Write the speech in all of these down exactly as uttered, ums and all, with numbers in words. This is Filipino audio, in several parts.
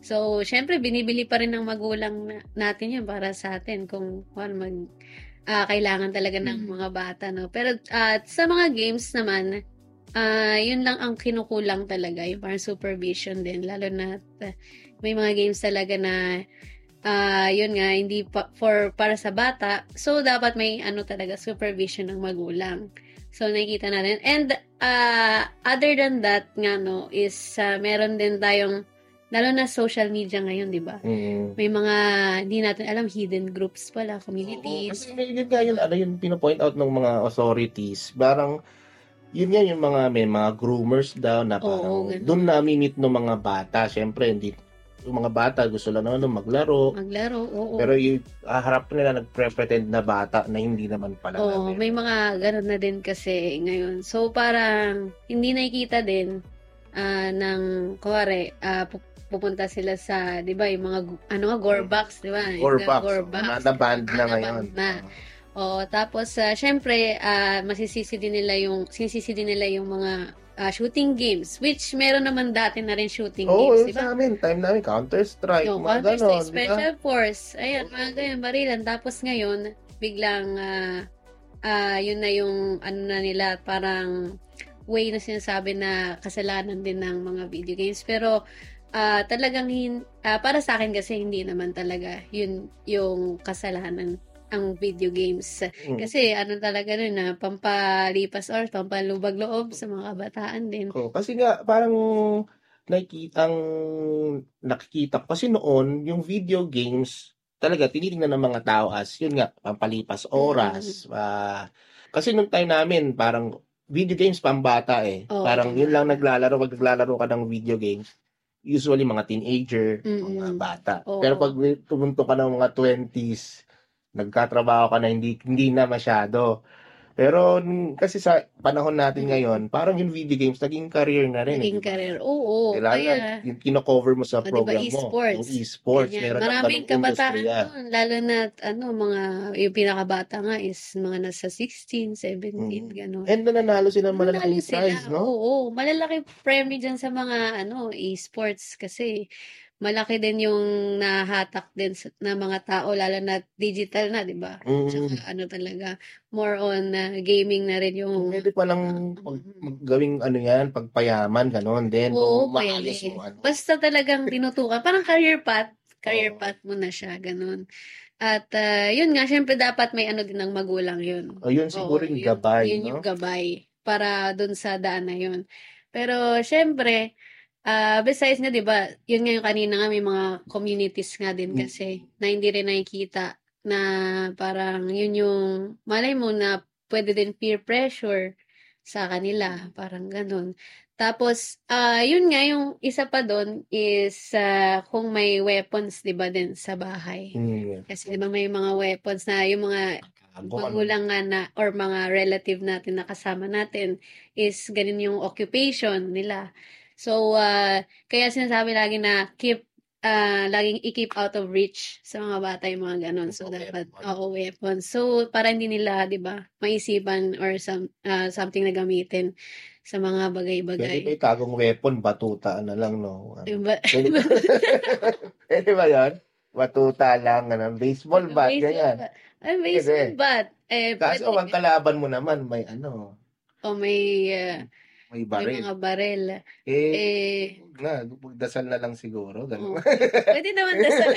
So, syempre binibili pa rin ng magulang na natin 'yun para sa atin kung ano mag ah, kailangan talaga ng Mm. mga bata, no? Pero at sa mga games naman, ah, 'yun lang ang kinukulang talaga, yung parang supervision din lalo na't ah, may mga games talaga na ah, 'yun nga hindi pa for para sa bata. So dapat may ano talaga supervision ng magulang. So nakikita natin. And ah, other than that nga no is ah, meron din tayong lalo na social media ngayon, 'di ba? Mm. May mga hindi natin alam hidden groups pala, Oo, communities. kasi may yun nga yun ano yung pino-point out ng mga authorities, parang yun nga yung mga may mga groomers daw na Oo, parang dun ganun. nami-meet ng mga bata. Siyempre hindi yung mga bata gusto lang naman maglaro. Maglaro, oo. Pero yung ah, harap nila nagpre-pretend na bata na hindi naman pala Oo, namin. may mga gano'n na din kasi ngayon. So, parang hindi nakikita din ah, ng, kunwari, ah, pu- pupunta sila sa, di ba, yung mga, gu- ano nga, gore box, di ba? Or Yung box, gore oh, na, box. na-band na ngayon. Na-ban na. Ah. Oo, tapos, ah, syempre, ah, masisisi din nila yung, sinisisi din nila yung mga ah, shooting games, which meron naman dati na rin shooting Oo, games, yun di ba? sa amin, time namin, Counter-Strike, Yung mga Counter-Strike, ganon, di ba? Special Force, ayan, mga ganyan, barilan. Tapos ngayon, biglang, ah, ah, yun na yung, ano na nila, parang way na sinasabi na kasalanan din ng mga video games. Pero, ah, talagang, hin, ah, para sa akin kasi, hindi naman talaga yun yung kasalanan ang video games. Mm. Kasi, ano talaga nun na, pampalipas oras, pampalubag loob sa mga kabataan din. Oh, kasi nga, parang nakikita, ang nakikita ko kasi noon, yung video games, talaga tinitingnan ng mga tao as, yun nga, pampalipas oras. Mm. ah, kasi nung time namin, parang video games pambata eh. Oo, Parang yun lang pambata. naglalaro, pag naglalaro ka ng video games, usually mga teenager, mga Mm. bata. Oo. Pero pag tumunto ka ng mga twenties, nagkatrabaho ka na, hindi, hindi na masyado. Pero mm, kasi sa panahon natin Mm. ngayon, parang yung video games naging career na rin, eh, Naging di ba? career. Oo, Eh, lalo na kaya, yung kino-cover mo sa o, di ba, program mo, yung e-sports. e-sports, Ganyan. meron ng Maraming ganung kabataan industriya. doon. Lalo na, ano, mga, yung pinakabata nga is mga nasa sixteen, seventeen, Mm. gano'n. And nananalo sila ng Nanalo malalaking sila, prize, no? oo. Malalaki premyo dyan sa mga, ano, e-sports kasi malaki din yung nahatak din sa, na mga tao, lalo na digital na, di ba? Tsaka, Mm. ano talaga, more on uh, gaming na rin yung, Pwede palang pag, uh, gawing ano yan, pagpayaman, ganon din, oo, kung pwede. maayos mo ano. Basta talagang tinutukan. Parang career path. Career Oo. path mo na siya, ganun. At ah, yun nga, syempre dapat may ano din ng magulang yun. Ayun Oo, siguro yung yun, gabay, yun yung no? gabay para dun sa daan na yun. Pero syempre, ah besides nga, di ba, yun nga yung kanina nga, may mga communities nga din Mm. kasi na hindi rin nakikita na parang yun yung, malay mo na pwede din peer pressure sa kanila, parang ganun. Tapos, ah yun nga, yung isa pa doon is ah, kung may weapons, di ba, din sa bahay. Mm. Kasi di ba may mga weapons na yung mga Ako, ano? magulang nga na or mga relative natin na kasama natin is ganun yung occupation nila. So, ah kaya sinasabi lagi na keep, ah laging i-keep out of reach sa mga bata yung mga ganun. So, dapat, oo, weapons. So, para hindi nila, di ba, maisipan or some, ah, something na gamitin sa mga Pwede ba bagay-bagay. yung tagong weapon, batuta na lang, no? Ano? Yung ba- Pwede ba? Pwede ba yun? Batuta lang, ano? Baseball bat, baseball ganyan. bat. Ay, Pwede. baseball bat. Eh, Kaso pwede. ang kalaban mo naman, may ano, O may, ah, may may baril. mga barel. Eh, Eh, huwag na, dasal na lang siguro. Ganun. oh, pwede naman dasal.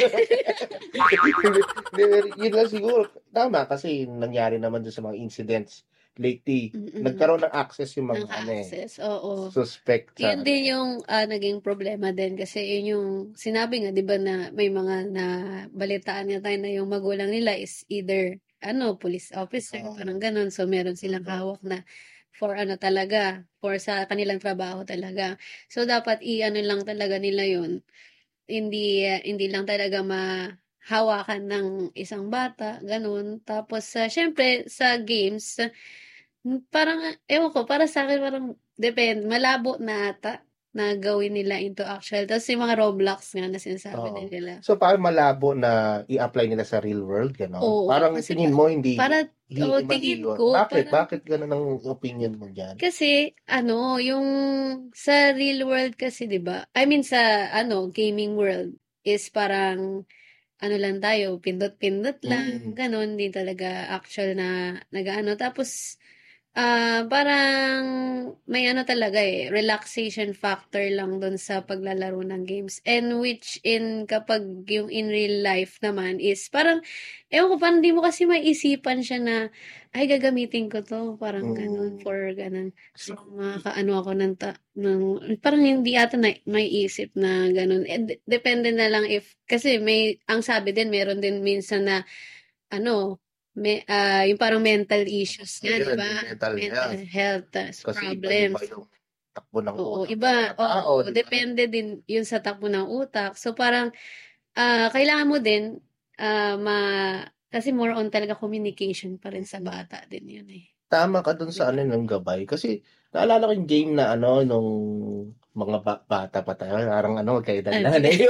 Hindi, yun lang siguro. Tama, kasi nangyari naman dun sa mga incidents lately. Mm-mm. Nagkaroon ng access yung mga ano eh, Naka-access, oo. suspect sa Yun ano. din yung ah, naging problema din kasi yun yung sinabi nga, di ba, na may mga na balitaan nga tayo na yung magulang nila is either ano, police officer, Oo. parang ganun. So, meron silang hawak na for ano talaga, for sa kanilang trabaho talaga. So, dapat i-ano lang talaga nila yun. Hindi, ah, hindi lang talaga mahawakan ng isang bata, ganun. Tapos, sa syempre, sa games, Hmm, parang, ewan ko, para sa akin, parang, depende, malabo na ata. na gawin nila into actual. Tapos yung mga Roblox nga na sinasabi Oo. nila. So, parang malabo na i-apply nila sa real world, gano'n? Oo, Parang kasi tingin pa, mo hindi, para, hindi oh, mali tingin yun. ko, Bakit? parang, Bakit gano'n ang opinion mo dyan? kasi, ano, yung sa real world kasi, di ba? I mean, sa, ano, gaming world is parang, ano lang tayo, pindot-pindot lang, Mm. ganun, hindi talaga actual na nag-ano. Tapos, ah parang may ano talaga eh, relaxation factor lang dun sa paglalaro ng games. And which in, kapag yung in real life naman is parang, ewan ko, parang di mo kasi maisipan siya na, ay, gagamitin ko to, parang ganun, Mm. for ganun. So, makakaano ako ng, ta- ng parang hindi ata na, may isip na ganun. Eh, de- depende na lang if, kasi may, ang sabi din, meron din minsan na, ano, may, ah, yung parang mental issues nga, di Ayun, ba? yung mental Mental health. health uh, Kasi iba-iba problems. yung takbo ng Oo, utak ng iba, mga tao, oo, di ba? depende din yun sa takbo ng utak. So, parang, ah, kailangan mo din, ah, ma, kasi more on talaga communication pa rin sa bata din yun eh. Tama ka dun sa Di ba? ano ng gabay. Kasi, naalala ko yung game na ano, nung mga ba- bata pa tayo, parang ano, magkaedad Ah, na. G-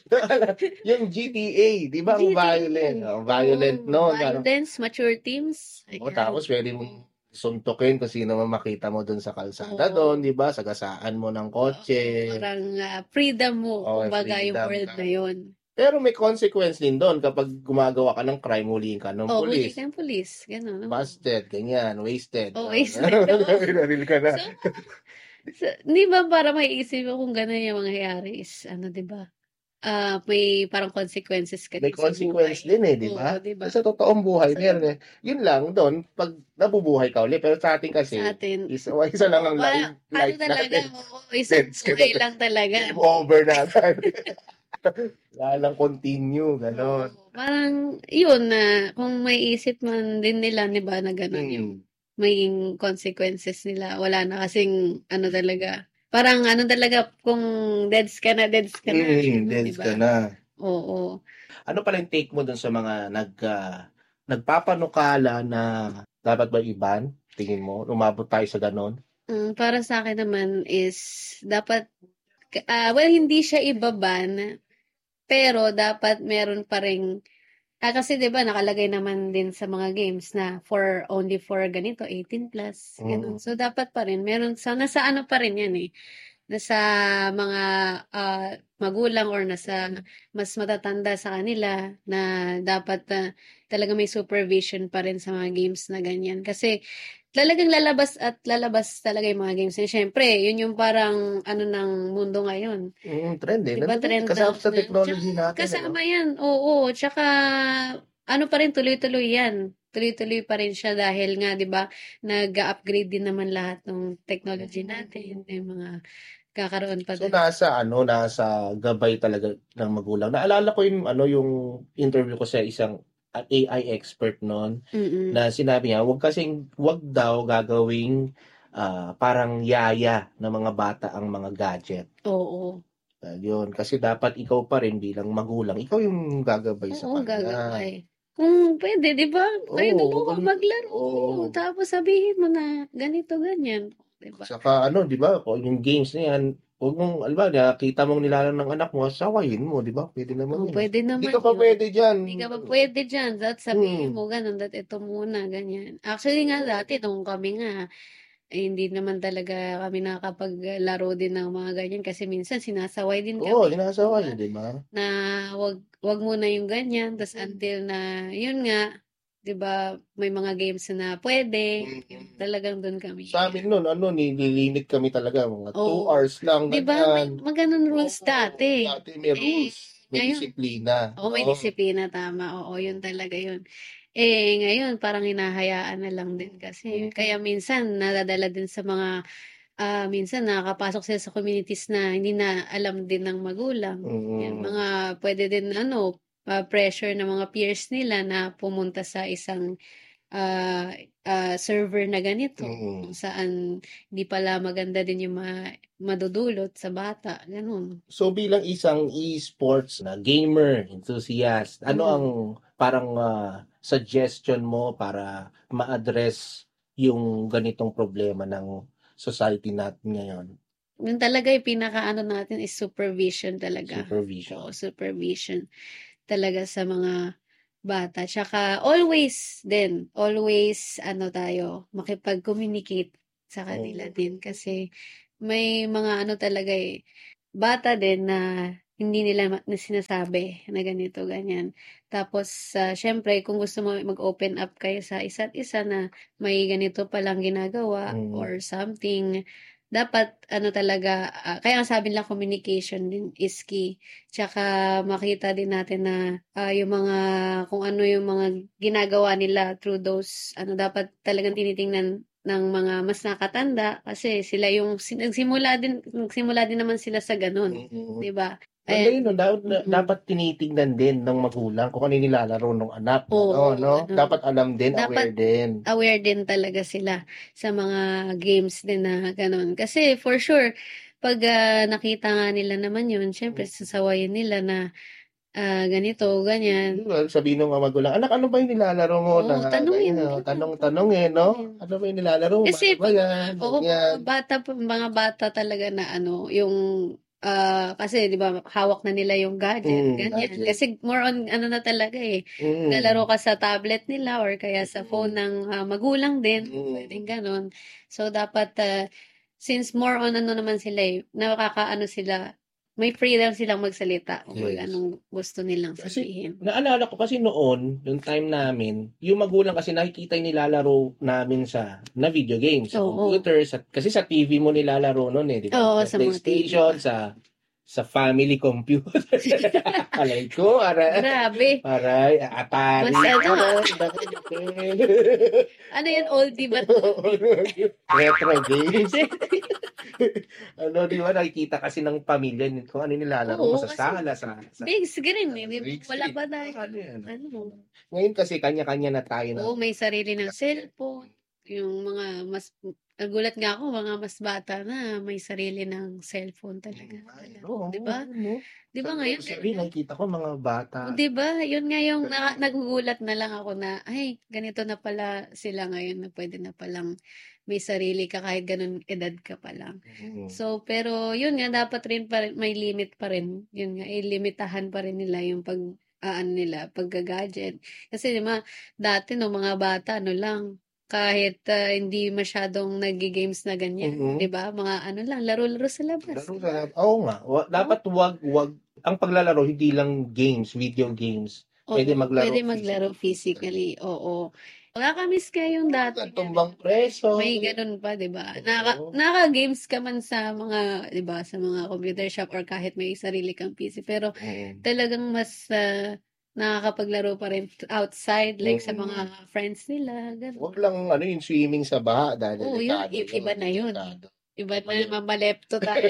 Yung G T A, di ba ang G T A. violent? Ang violent Oo, noon. Parang, violence, mature teams. oo, Ayan. tapos pwede mong suntukin kung sino man makita mo dun sa kalsada Oo. doon, di ba? Sagasaan mo ng kotse. Oo, parang ah, freedom mo, Oo, kumbaga yung freedom world ka. na yun. Pero may consequence din doon kapag gumagawa ka ng crime, huliin ka ng Oh, huli pulis. ka ng police. Gano'n, oo. Busted, ganyan, wasted. Oh, Ah, wasted, oo. Binaril ka na. So, so, di ba para maiisip mo kung gano'n yung mangyayari is, ano, di ba? Ah, may parang consequences ka May din sa consequence buhay. din eh, di Oo, ba? di ba? Sa totoong buhay, Sa, meron eh. Yun lang doon, pag nabubuhay ka ulit. Pero sa atin sa kasi, atin, isa, isa lang oo, ang para, li- ano life talaga, natin. oo, isang Dead buhay ka lang talaga. Game over na agad. Wala lang continue, Oo, gano'n. parang, yun na, kung may isip man din nila, di ba, na gano'n yung Hmm. maging consequences nila. Wala na kasing, ano talaga, parang ano talaga, kung deads ka na, deads ka na. Mm, Ano, dead di ka ba? na. Oo. Ano pala yung take mo dun sa mga nag, ah, nagpapanukala na dapat ba iban? Tingin mo, umabot tayo sa ganon? Mm, para sa akin naman is, dapat, ah well, hindi siya ibaban, pero dapat meron pa ring, ah, kasi 'di ba nakalagay naman din sa mga games na for only for ganito eighteen plus, ganun. Mm. So dapat pa rin meron sa nasa ano pa rin 'yan eh. Nasa mga ah, magulang or nasa mas matatanda sa kanila na dapat ah, talaga may supervision pa rin sa mga games na ganyan. Kasi talagang lalabas at lalabas talaga yung mga games. And syempre, yun yung parang ano ng mundo ngayon. Mm, trend eh. Diba Nandun, trend kasama na, sa na technology tsaka natin, eh, no? kasama yan, oo, tsaka ano pa rin, tuloy-tuloy yan, tuloy-tuloy pa rin siya dahil nga, di ba, nag-upgrade din naman lahat ng technology natin, yung mga kakaroon pa So din. nasa ano, nasa gabay talaga ng magulang. Naalala ko yung ano yung interview ko sa isang A I expert noon Mm-mm. na sinabi niya, wag kasing wag daw gagawing ah, parang yaya ng mga bata ang mga gadget. Oo. Ah, yun, kasi dapat ikaw pa rin bilang magulang, ikaw yung gagabay sa Oo, kanya. gagawin. Kung pwede, di ba? Kayo Oo, dalawa, wag maglaro kayo. oo. Tapos sabihin mo na ganito, ganyan. Di ba? Saka ano, 'di ba? Kung yung games na 'yan, huwag mong alam ba, nakita mong nilalaro ng anak mo, sawayin mo, 'di ba? Pwede naman Oh, 'yun. pwede Hindi naman ka pa yun. pwede diyan. Hindi ka pa pwede dyan. That sabihin Hmm. mo, ganun, that ito muna, ganyan. Actually nga dati, nung kami nga, eh, hindi naman talaga kami nakakapaglaro din ng mga ganyan kasi minsan sinasaway din Oo, kami. inasaway, Diba? 'di ba? Na wag wag muna yung ganyan. Tapos until na, yun nga, di ba, may mga games na pwede. Yun, talagang doon kami. Sa amin noon, ano, nililimit kami talaga, mga two Oo. hours lang, Di ba, may ganyan. mga ganun rules Oo, dati. dati may Eh, rules, may ngayon, disiplina. oo, may Oo. disiplina, tama. Oo, yun talaga yun. Eh, ngayon, parang hinahayaan na lang din kasi. Kaya minsan, nadadala din sa mga, ah, minsan nakakapasok sila sa communities na hindi na alam din ng magulang. Yan, Mm. mga pwede din, ano, ah, pressure ng mga peers nila na pumunta sa isang ah, ah, server na ganito. Mm. Kung saan hindi pala maganda din yung ma- madudulot sa bata. Ganun. So bilang isang e-sports na gamer, enthusiast, ano Mm. ang parang ah, suggestion mo para ma-address yung ganitong problema ng society natin ngayon? yun talaga yung pinaka-ano natin is supervision talaga. Supervision. Oo, supervision talaga sa mga bata. Tsaka always din, always ano tayo, makipag-communicate sa kanila Oo. din. Kasi may mga ano talaga eh, bata din na hindi nila ma- na sinasabi na ganito, ganyan. Tapos, ah, syempre, kung gusto mo mag-open up kayo sa isa't isa na may ganito palang ginagawa Mm. or something, dapat ano talaga, ah, kaya ang sabi nila communication din is key. Tsaka makita din natin na ah, yung mga, kung ano yung mga ginagawa nila through those, ano dapat talagang tinitingnan ng mga mas nakatanda kasi sila yung sin- nagsimula din nagsimula din naman sila sa ganun, Mm. 'di ba? Maganda Eh, yun, no? Dapat, mm. dapat tinitignan din ng magulang kung ano yung nilalaro ng anak. Oo, ano, no? ano, Dapat alam din, aware dapat din. aware din talaga sila sa mga games din na ganun. Kasi for sure, pag ah, nakita nga nila naman yun, syempre sasawayin nila na ah, ganito, ganyan. Well, sabihin ng mga magulang, anak, ano ba yung nilalaro mo Oo, na tanungin ganyan, nila. oh, tanong-tanong eh, no? Tanungin. Ano ba yung nilalaro mo? Kasi Ano ba pag mga, yan? oo, mga Ganyan. bata, pa- mga bata talaga na ano, yung, ah, kasi di ba, hawak na nila yung gadget, Mm, ganyan. gadget. Kasi more on, ano na talaga eh, Mm. lalaro ka sa tablet nila or kaya sa phone ng ah, magulang din, Mm. pwedeng ganon. So, dapat, ah, since more on ano naman sila eh, nakakaano sila, may freedom silang magsalita kung Yes. anong gusto nilang Kasi, sabihin. naalala ko kasi noon, yung time namin, yung magulang kasi nakikita yung nilalaro namin sa, na video games, sa Oo. computer, sa, kasi sa T V mo nilalaro noon eh, di ba? Oo, Sa sa mga T V PlayStation, pa. sa, sa family computer. Alay ko, aray. Grabe. Aray, Atari. Mas ano, ah. Aray, Ano yun, oldie but goldie? retro games. Ano, di ba, nakikita kasi ng pamilya kung ano yung nilalaro mo Oo, sa kasi sala, sa, sa big screen eh. di ba? big Wala screen. pa tayo. Ano yan? Ano? Ngayon kasi kanya-kanya na tayo na. Oo, may sarili ng cellphone. Yung mga mas, nagulat nga ako, mga mas bata na may sarili ng cellphone talaga. Oo, Di ba? ano? Di ba Sa ngayon? grocery, nakikita ko mga bata. O, di ba? Yun nga yung na, nagugulat na lang ako na, ay, ganito na pala sila ngayon na pwede na palang may sarili ka kahit ganun edad ka pa lang. Mm. So, pero yun nga, dapat rin pa rin, may limit pa rin. Yun nga, ilimitahan pa rin nila yung pag, aan nila, pagga-gadget. Kasi di ba, dati no, mga bata, ano lang, kahit ah, hindi masyadong nag-games na ganyan, Mhm. di ba? Mga ano lang, laro-laro sa labas. Laro sa Oo nga. Wa- dapat wag wag ang paglalaro hindi lang games, video games. Pwede Oo, maglaro pwede maglaro physically. Oo. Nakakamiss ka yung dati. Tumbang preso. May ganun pa, di ba? Oo. Naka, naka-games ka man sa mga, di ba, sa mga computer shop or kahit may sarili kang P C. Pero Mm. talagang mas ah, nakakapaglaro pa rin outside, like sa Mm. mga friends nila. Ganun. Wag lang ano yung swimming sa baha dahil Oo, yun. delikado I- iba na yun. delikado. Iba na, mamalepto tayo.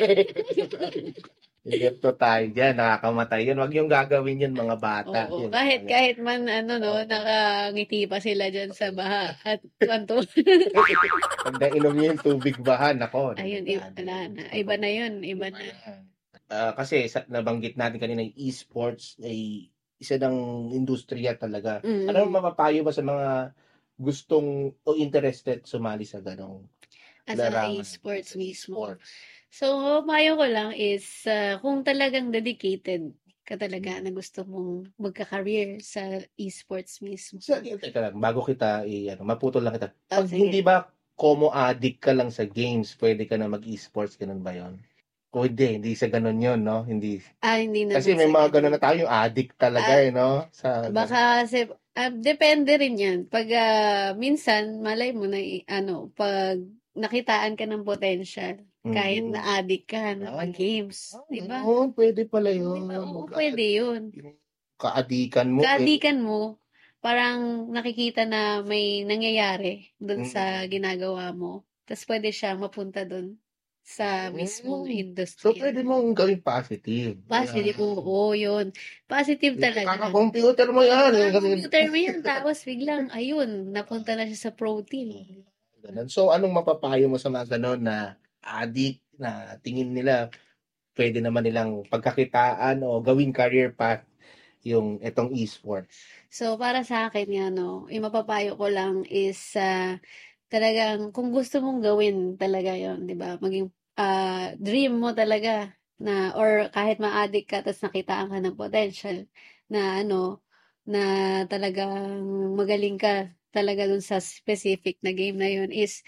Lepto tayo dyan, nakakamatay yun. Wag yung gagawin yun mga bata. Oo, Yun. kahit kahit man ano no, Oo. nakangiti pa sila dyan sa baha at tuwan-tuwa. Pag nainom niyo yung tubig baha, nako. Ayun, iba delikado na, yun. na. Iba na yun, iba na. Ah, kasi sa, nabanggit natin kanina yung esports ay isa ng industriya talaga. Mm. Ano ang mapapayo ba sa mga gustong o interested sumali sa ganong As a larangan? esports mismo. Sports. So, payo ko lang is ah, kung talagang dedicated ka talaga na gusto mong magka-career sa esports mismo. Sa, teka lang, bago kita, i, ano, maputol lang kita. Ah, Pag sige. hindi ba como addict ka lang sa games, pwede ka na mag-esports, ganun ba yon? O hindi, hindi sa ganun yon, no? Hindi. Ah, hindi naman Kasi may sa mga ganun. ganun na tayo, yung addict talaga, Ah, eh, no? Sa, Baka kasi, ah, depende rin yan. Pag ah, minsan, malay mo na, i- ano, pag nakitaan ka ng potential, kahit Mhm. na addict ka na Ah, mag-games, di ba? Oo, pwede pala Di yun. ba? Oo, Mag- pwede yun. Yung kaadikan mo, eh. Kaadikan mo, parang nakikita na may nangyayari dun sa Mm. ginagawa mo. Tapos pwede siya mapunta dun sa mismong Mm. So, industry. pwede mong gawing positive. Positive, oo, yun. Positive talaga. Kaka-computer mo yan. eh, ganun. Computer mo yan, tapos biglang, ayun, napunta na siya sa pro team. Ganun. So, anong mapapayo mo sa mga ganun na addict na tingin nila pwede naman nilang pagkakitaan o gawing career path yung etong esports? So, para sa akin yan, no, yung mapapayo ko lang is, ah, talagang, kung gusto mong gawin talaga yon, di ba? Maging, ah, dream mo talaga na or kahit ma-addict ka tapos nakitaan ka ng potential na ano, na talagang magaling ka talaga dun sa specific na game na yun is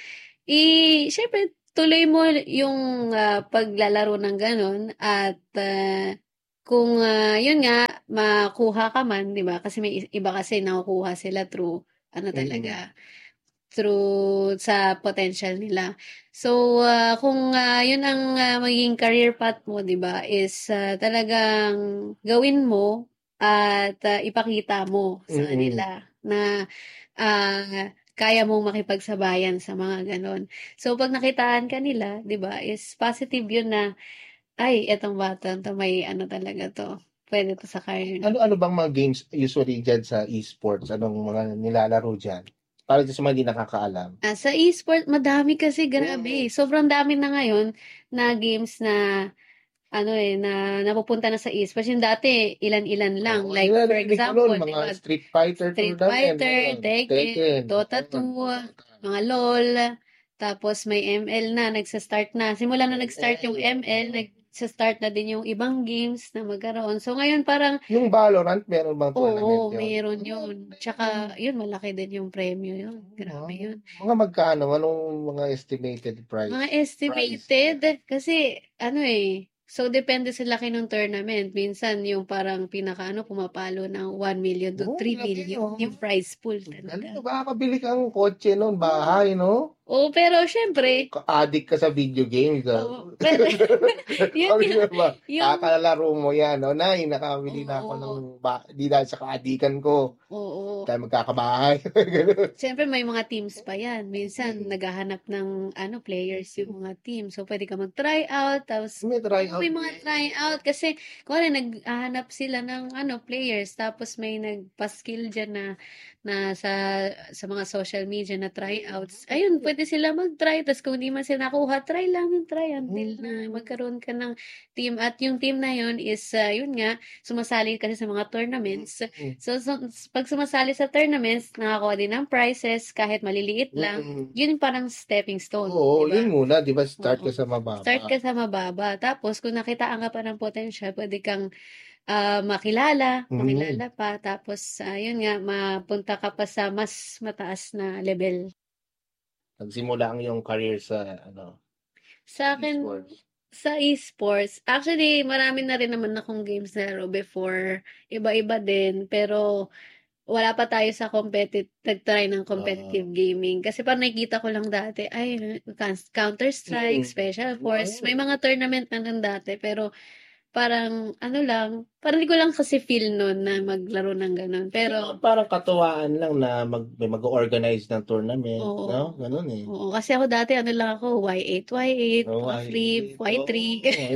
i syempre tuloy mo yung ah, paglalaro ng ganun at ah, kung ah, yun nga makuha ka man, 'di ba? Kasi may iba kasi nakukuha sila through ano Mm. talaga through sa potential nila. So, ah, kung ah, yun ang ah, magiging career path mo, 'di ba, is ah, talagang gawin mo at ah, ipakita mo sa Mm. kanila na ah, kaya mong makipagsabayan sa mga ganon. So, pag nakitaan ka nila, 'di ba, is positive yun na, ay, etong bata 'to may ano talaga 'to, pwede 'to sa career. Ano-ano bang mga games usually diyan sa esports? Anong mga nilalaro diyan? Para sa mga hindi nakakaalam. Ah, sa esport madami kasi, grabe. Mm. Sobrang dami na ngayon na games na ano eh, na napupunta na sa esports. Yung dati, ilan-ilan lang. Oo, Like, for nilarinig ko nun, example, di mga ba, Street Fighter Street tournament, Fighter, ganun. Tekken, Tekken, Dota oo, two, Dota. mga LOL, tapos may M L na, nagsa-start na. Simula na nag-start yung M L, M L. nagsa-start na din yung ibang games na magkaroon. So, ngayon parang, Yung Valorant, meron bang tournament oo, yun? mayroon yun. Tsaka, yun, malaki din yung premyo yun. Grabe Wow. yun. Mga magkano? Anong mga estimated price? Mga Price. estimated, kasi ano eh, so depende sa laki ng tournament. Minsan yung parang pinaka ano, pumapalo ng one million to Oh, three laki, million no? yung prize pool Galing, talaga. makakabili kang kotse nun, Oo. bahay, no? Oo, pero syempre, Ka-addict ka sa video games, ah. oo, pero yun Sabi nga, nga ba, yung, kakalaro mo yan, no? Nay, nakabili na ako ng, oo, ba- di dahil sa kaadikan ko. oo. Tayo magkakabahay. Ganun. Siyempre may mga teams pa yan. Minsan Mm. naghahanap ng ano players yung mga team. So pwede ka mag-try out tapos May try oo, out may mga din. try out kasi kung ano naghahanap sila ng ano players tapos may nagpa-skill diyan na na sa sa mga social media na tryouts. Ayun, pwede sila mag-try tapos kung hindi man sila nakuha, try lang ng try until na Mm. magkaroon ka ng team at yung team na yun is ah, yun nga sumasali kasi sa mga tournaments. Mm. So, so pag sumasali sa tournaments, nakakuha din ng prizes kahit maliliit lang. Mm. Yun yung parang stepping stone, Oo, di ba? yun muna, di ba? Start ka Oo. sa mababa. Start ka sa mababa. Tapos, kung nakitaan ka pa ng potential, pwede kang ah, makilala, Mm. makilala pa. Tapos, ah, yun nga, mapunta ka pa sa mas mataas na level. Nagsimula ang iyong career sa, ano, Sa akin, esports. sa esports, actually, marami na rin naman akong games na laro before. Iba-iba din. Pero, wala pa tayo sa competitive, nag-try ng competitive Oo. gaming. Kasi parang nakikita ko lang dati, ay, Counter-Strike, Mm. Special Force, may Wow. mga tournament na nun dati, pero parang, ano lang, parang hindi ko lang kasi feel nun na maglaro ng ganun. Pero Pero, parang katuwaan lang na mag, may mag-organize ng tournament, no? oo, Ganun eh. oo, kasi ako dati, ano lang ako, Y eight, Y eight, Oh, mga ay, Flip, Y ito. three,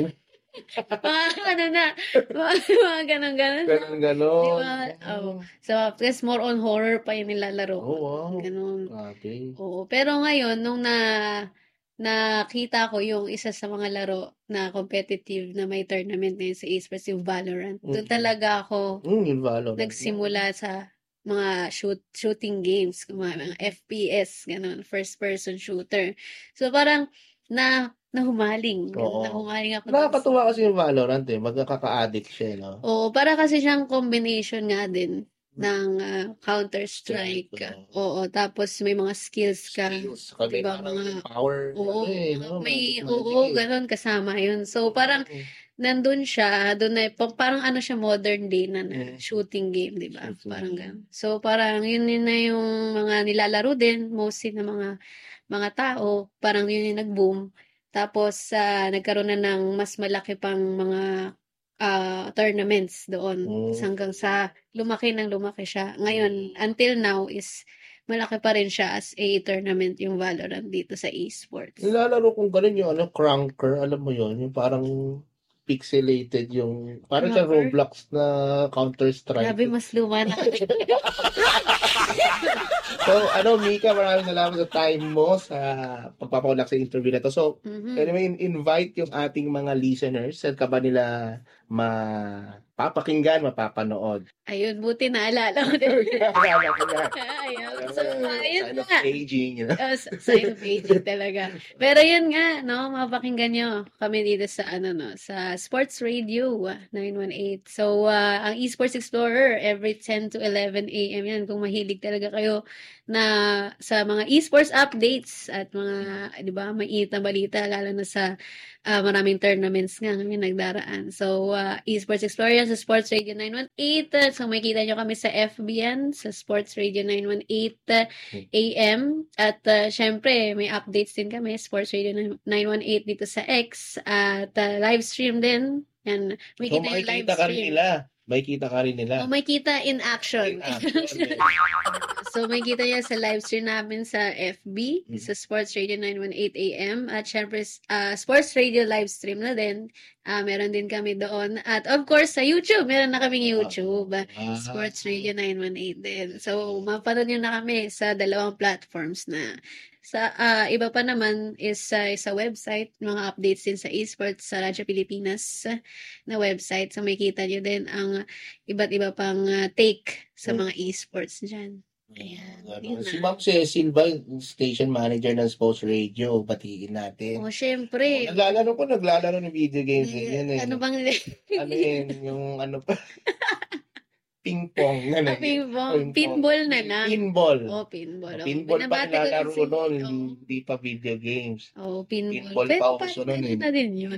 mga ano na, mga, mga ganun-ganun lang. Ganun, Di ganon. ba? Oh, Oh, so, kasi more on horror pa yung nilalaro ko. oh, wow. Ganun. Grabe. Oo, pero ngayon nung na nakita ko yung isa sa mga laro na competitive na may tournament ngayon sa esports, yung Valorant. Doon Mm. talaga ako Mm, yung Valorant. nagsimula sa mga shoot shooting games, mga, mga F P S, ganun, first person shooter. So parang na nahumaling, ganun, Oo. nahumaling ako dun sa Nakakatuwa kasi yung Valorant eh. Magkaka-addict siya, no? Oo, para kasi siyang combination nga din ng ah, Counter-Strike. Strike, Oo, tapos may mga skills ka. Skills. Saka may Diba, parang mga, power, oo, ano eh, mga no? may, Magic, magic oo, eh. ganun, kasama yun. So, parang, Mm. nandun siya, doon na, pa- parang ano siya, modern day na, na Mm. shooting game, di ba? Shooting Parang game. ganun. So, parang yun, yun na yung mga nilalaro din, mostly ng mga, mga tao, parang yun yung nag-boom. Tapos, ah, nagkaroon na ng mas malaki pang mga ah, tournaments doon. Mm. Hanggang sa lumaki ng lumaki siya. Ngayon, until now is malaki pa rin siya as a tournament yung Valorant dito sa esports. Nilalaro kong ganun yung ano, Crunker, alam mo yun, yung parang pixelated yung, parang siya Cracker? Roblox na Counter-Strike. Grabe, mas luma na. So, ano, Mika, maraming salamat sa time mo sa pagpapaulak sa interview na to. So, Mhm. anyway, invite yung ating mga listeners. Saan ka ba nila mapapakinggan, mapapanood. Ayun, buti naalala ko din. Naalala ko yan. Ayun. So, Uh, ayun sign of nga. aging, you know? Oh, s- sign of aging talaga. Pero yun nga, no, mapakinggan nyo kami dito sa, ano, no, sa Sports Radio ah, nine one eight. So, ah, ang Esports Explorer, every ten to eleven a m yan. Kung mahilig talaga kayo na sa mga esports updates at mga, di ba, mainit na balita, lalo na sa ah, maraming tournaments nga ngayon nagdaraan. So, ah, Esports Explorer yan sa Sports Radio nine one eight. So, makikita nyo kami sa F B yan, sa Sports Radio nine one eight A M. At uh, syempre, may updates din kami, Sports Radio nine one eight dito sa X. At uh, live stream din. Yan, may So, kita yung live makikita ka rin stream. nila. Makikita ka rin nila. O may kita in action. In action, eh. So, may kita yan sa live stream namin sa F B, Mhm. sa Sports Radio nine one eight A M. At syempre, uh, Sports Radio live stream na din. Ah, meron din kami doon. At of course, sa YouTube, meron na kaming YouTube. Ah. Sports Radio nine one eight din. So, mapanood nyo na kami sa dalawang platforms na. Sa ah, iba pa naman is sa sa website, mga updates din sa esports sa Radyo Pilipinas ah, na website. So, makikita nyo din ang iba't iba pang ah, take sa Hmm. mga esports dyan. Ayan, Ano, yun si na. Ma'am Cecil ba, yung station manager ng Sports Radio, batiin natin. O, syempre. Naglalaro ko, naglalaro ng video games Eh, din yan eh. ano bang Ano yun, yung ano pa, ping-pong. Ano, Ah, pinball. Pinball na lang. Pinball. Oh, pinball. Oh, Pinball pa binabati ko din nilalaro si- noon, oh. hindi pa video games. Oh, pinball. Pinball Pero pa pa, uso nun eh. na din yun.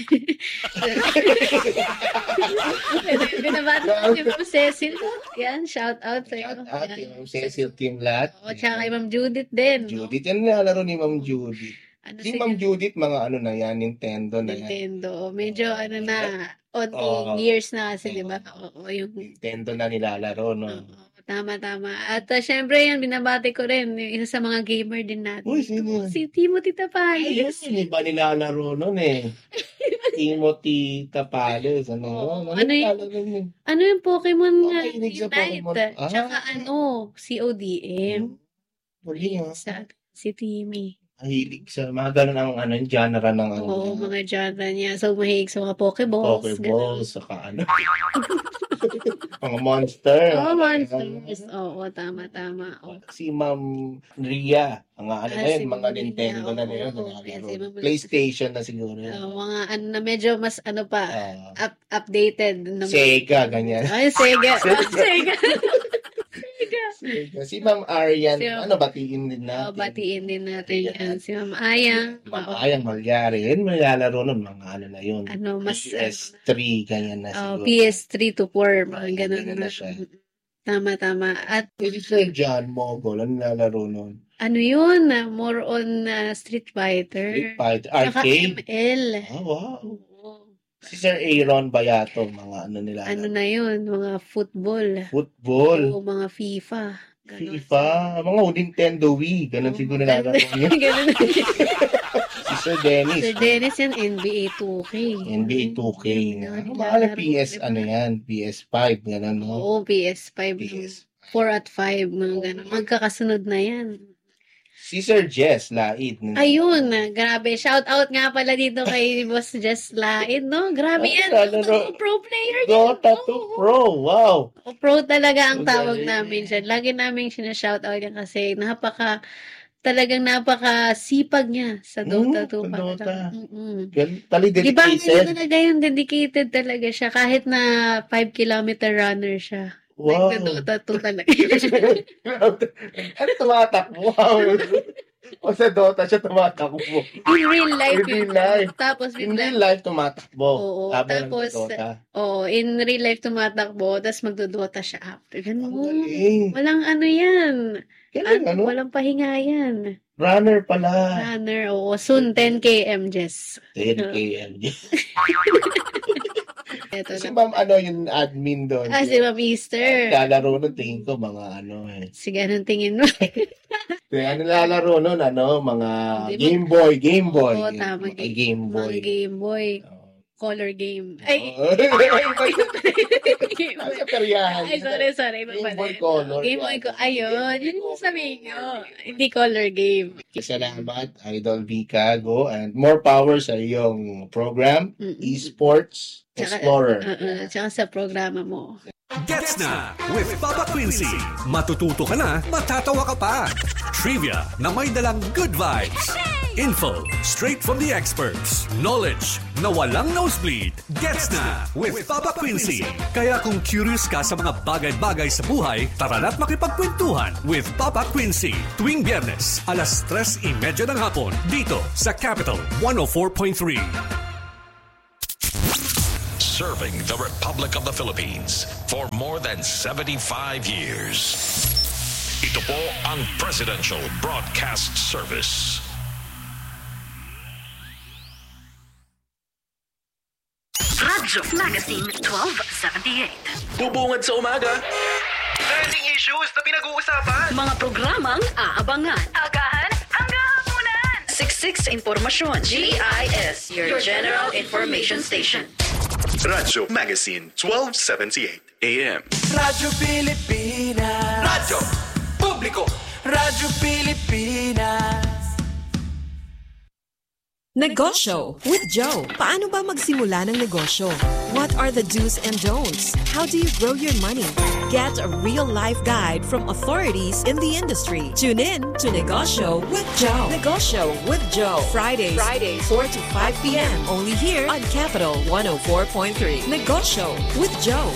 Binabati ko si Ma'am Cecil. Yan, shout out sa'yo. Shout out kay Yan. Ma'am Cecil Team Lat. Oh, tsaka kay Ma'am Judith din. no? Judith, yan nilalaro ni Ma'am Judith. Ano Si si Ma'am Judith, mga ano na yan, Nintendo na yan. Nintendo. Medyo ano na, onting Oo. years na kasi, di ba? Oo, yung Nintendo na nilalaro, no? Oo, tama, tama. At uh, syempre yan, binabati ko rin, yung isa sa mga gamer din natin. Uy, sino yun? Si Timothy Tapales. Ayun, iba nilalaro nun eh. Timothy Tapales, ano? Oo, ano ano yun? nilalaro yun? Ano yung Pokemon Oh, nga mahilig sa Unite? Pokemon. Ah. Tsaka ano, C O D M. Huli nga. Sa, si Timmy. Mahilig sa mga ganun ang ano, genre ng ano. Oo, mga genre niya. So, mahilig sa mga Pokeballs. Pokeballs, saka ano. mga monster. Oo, oh, monsters. Oo, tama, tama. Oo. Si Ma'am Ria, mga ano Ah, na yun, si mga Ma'am Ria, Nintendo na na yun. oo, nilalaro. yes, si Ma'am Ria. PlayStation na siguro yun. Oo, mga ano na medyo mas ano pa, Ah, up, updated. Na Sega, ganyan. Ay, Sega. Sega. Ah, Sega. Sega. Sega. Si Ma'am Arian, Si Ma'am- ano, batiin din Oo, natin. batiin din natin yan. Si Ma'am Ayang. Ma'am Oo. Ayang Malyari. Yun, may lalaro nun, mga ano na yun. Ano, mas, P S three, ganyan na oh, siguro. P S three to four, mga Oo, ganun ganun na. na siya. Tama, tama. At Si Sir John Mogul, ano lalaro nun? ano yun, ah, more on ah, Street Fighter. Street Fighter, Tsaka arcade. M L. Oh, wow. Oo. Si Sir Aaron Bayato, mga ano nila. Ano na yun, mga football. Football, O mga FIFA. Ganun. FIFA, mga Nintendo Wii, ganun Oo, siguro mga- nilalaro niya. Ganun. Si Sir Dennis. Sir Dennis yan, N B A two K. N B A two K. Ganun, Ano ba? nilalaro, P S, diba? ano yan? P S five, ganun, no? Oo, P S five. P S. four at five, mga ganun. Magkakasunod na yan. Si Sir Jess Laid. Ayun, grabe. Shout out nga pala dito kay Boss Jess Laid, no? Grabe Ay, yan. lalaro. Dota pro player yan. Dota Oo. two Pro, wow! O, pro talaga ang Ang tawag galing. namin dyan. Lagi namin sinashout out yan kasi napaka, talagang napaka sipag niya sa Dota Mm, two. sa pa Dota. talaga. Mm-mm. Gan- Tali Ibang ano dedicated. talaga yun, dedicated talaga siya. Kahit na five kilometer runner siya. Wow. Like na Dota two talaga. Ano tumatakbo? Wow. O sa Dota siya tumatakbo. In real life. In real yun. life. Tapos In bigla, real life tumatakbo. Oo, Habang tapos, nagdodota. oh, in real life tumatakbo, tapos magdodota siya after. Ang Ganun. galing. Walang ano yan. Galing, Ano, ano? walang pahinga yan. Runner pala. Runner, oo. Soon, ten kilometers, Jess. ten kilometers. Ito Si na. ma'am, ano yung admin doon? Ah, si Ma'am Easter. Lalaro nun, tingin ko, mga ano eh. Sige, anong tingin mo? Kaya ano lalaro nun, ano, mga Di ba? Game Boy, Game Boy. Oo, tama. Mga Game Boy. Mga Game Boy. Oo. Color game. Ay, Oo. Game Ay, Boy. sa peryahan. Ay, sorry, sorry. Iba Game pala Boy yun. Color. Game Boy ko. Ayun. Yun yung sabihin nyo. Hindi color game. Salamat, Idol Vika. Go and more power sa iyong program, Mm-mm. esports. Tsaka, Explorer. Uh-uh, tsaka sa programa mo. Gets na with Papa Quincy. Matututo ka na, matatawa ka pa. Trivia na may dalang good vibes. Info straight from the experts. Knowledge na walang nosebleed. Gets na with Papa Quincy. Kaya kung curious ka sa mga bagay-bagay sa buhay, tara na't makipagkwentuhan with Papa Quincy. Tuwing Biyernes, alas tres trenta ng hapon, dito sa Capital one oh four point three. Serving the Republic of the Philippines for more than seventy-five years. Ito po ang Presidential Broadcast Service. Radyo Magazine twelve seventy-eight. Bubungad sa umaga. Trending issues na pinag-uusapan. Mga programang aabangan. Agahan hanggang hapunan. Siksik sa impormasyon. G I S, your general information station. Radyo Magazine twelve seventy-eight A M. Radyo Pilipinas. Radyo Publiko. Radyo Pilipinas. Negosyo with Joe. Paano ba magsimula ng negosyo? What are the do's and don'ts? How do you grow your money? Get a real-life guide from authorities in the industry. Tune in to Negosyo with Joe. Negosyo with Joe. Fridays, Fridays, four to five p.m. Only here on Capital one oh four point three. Negosyo with Joe.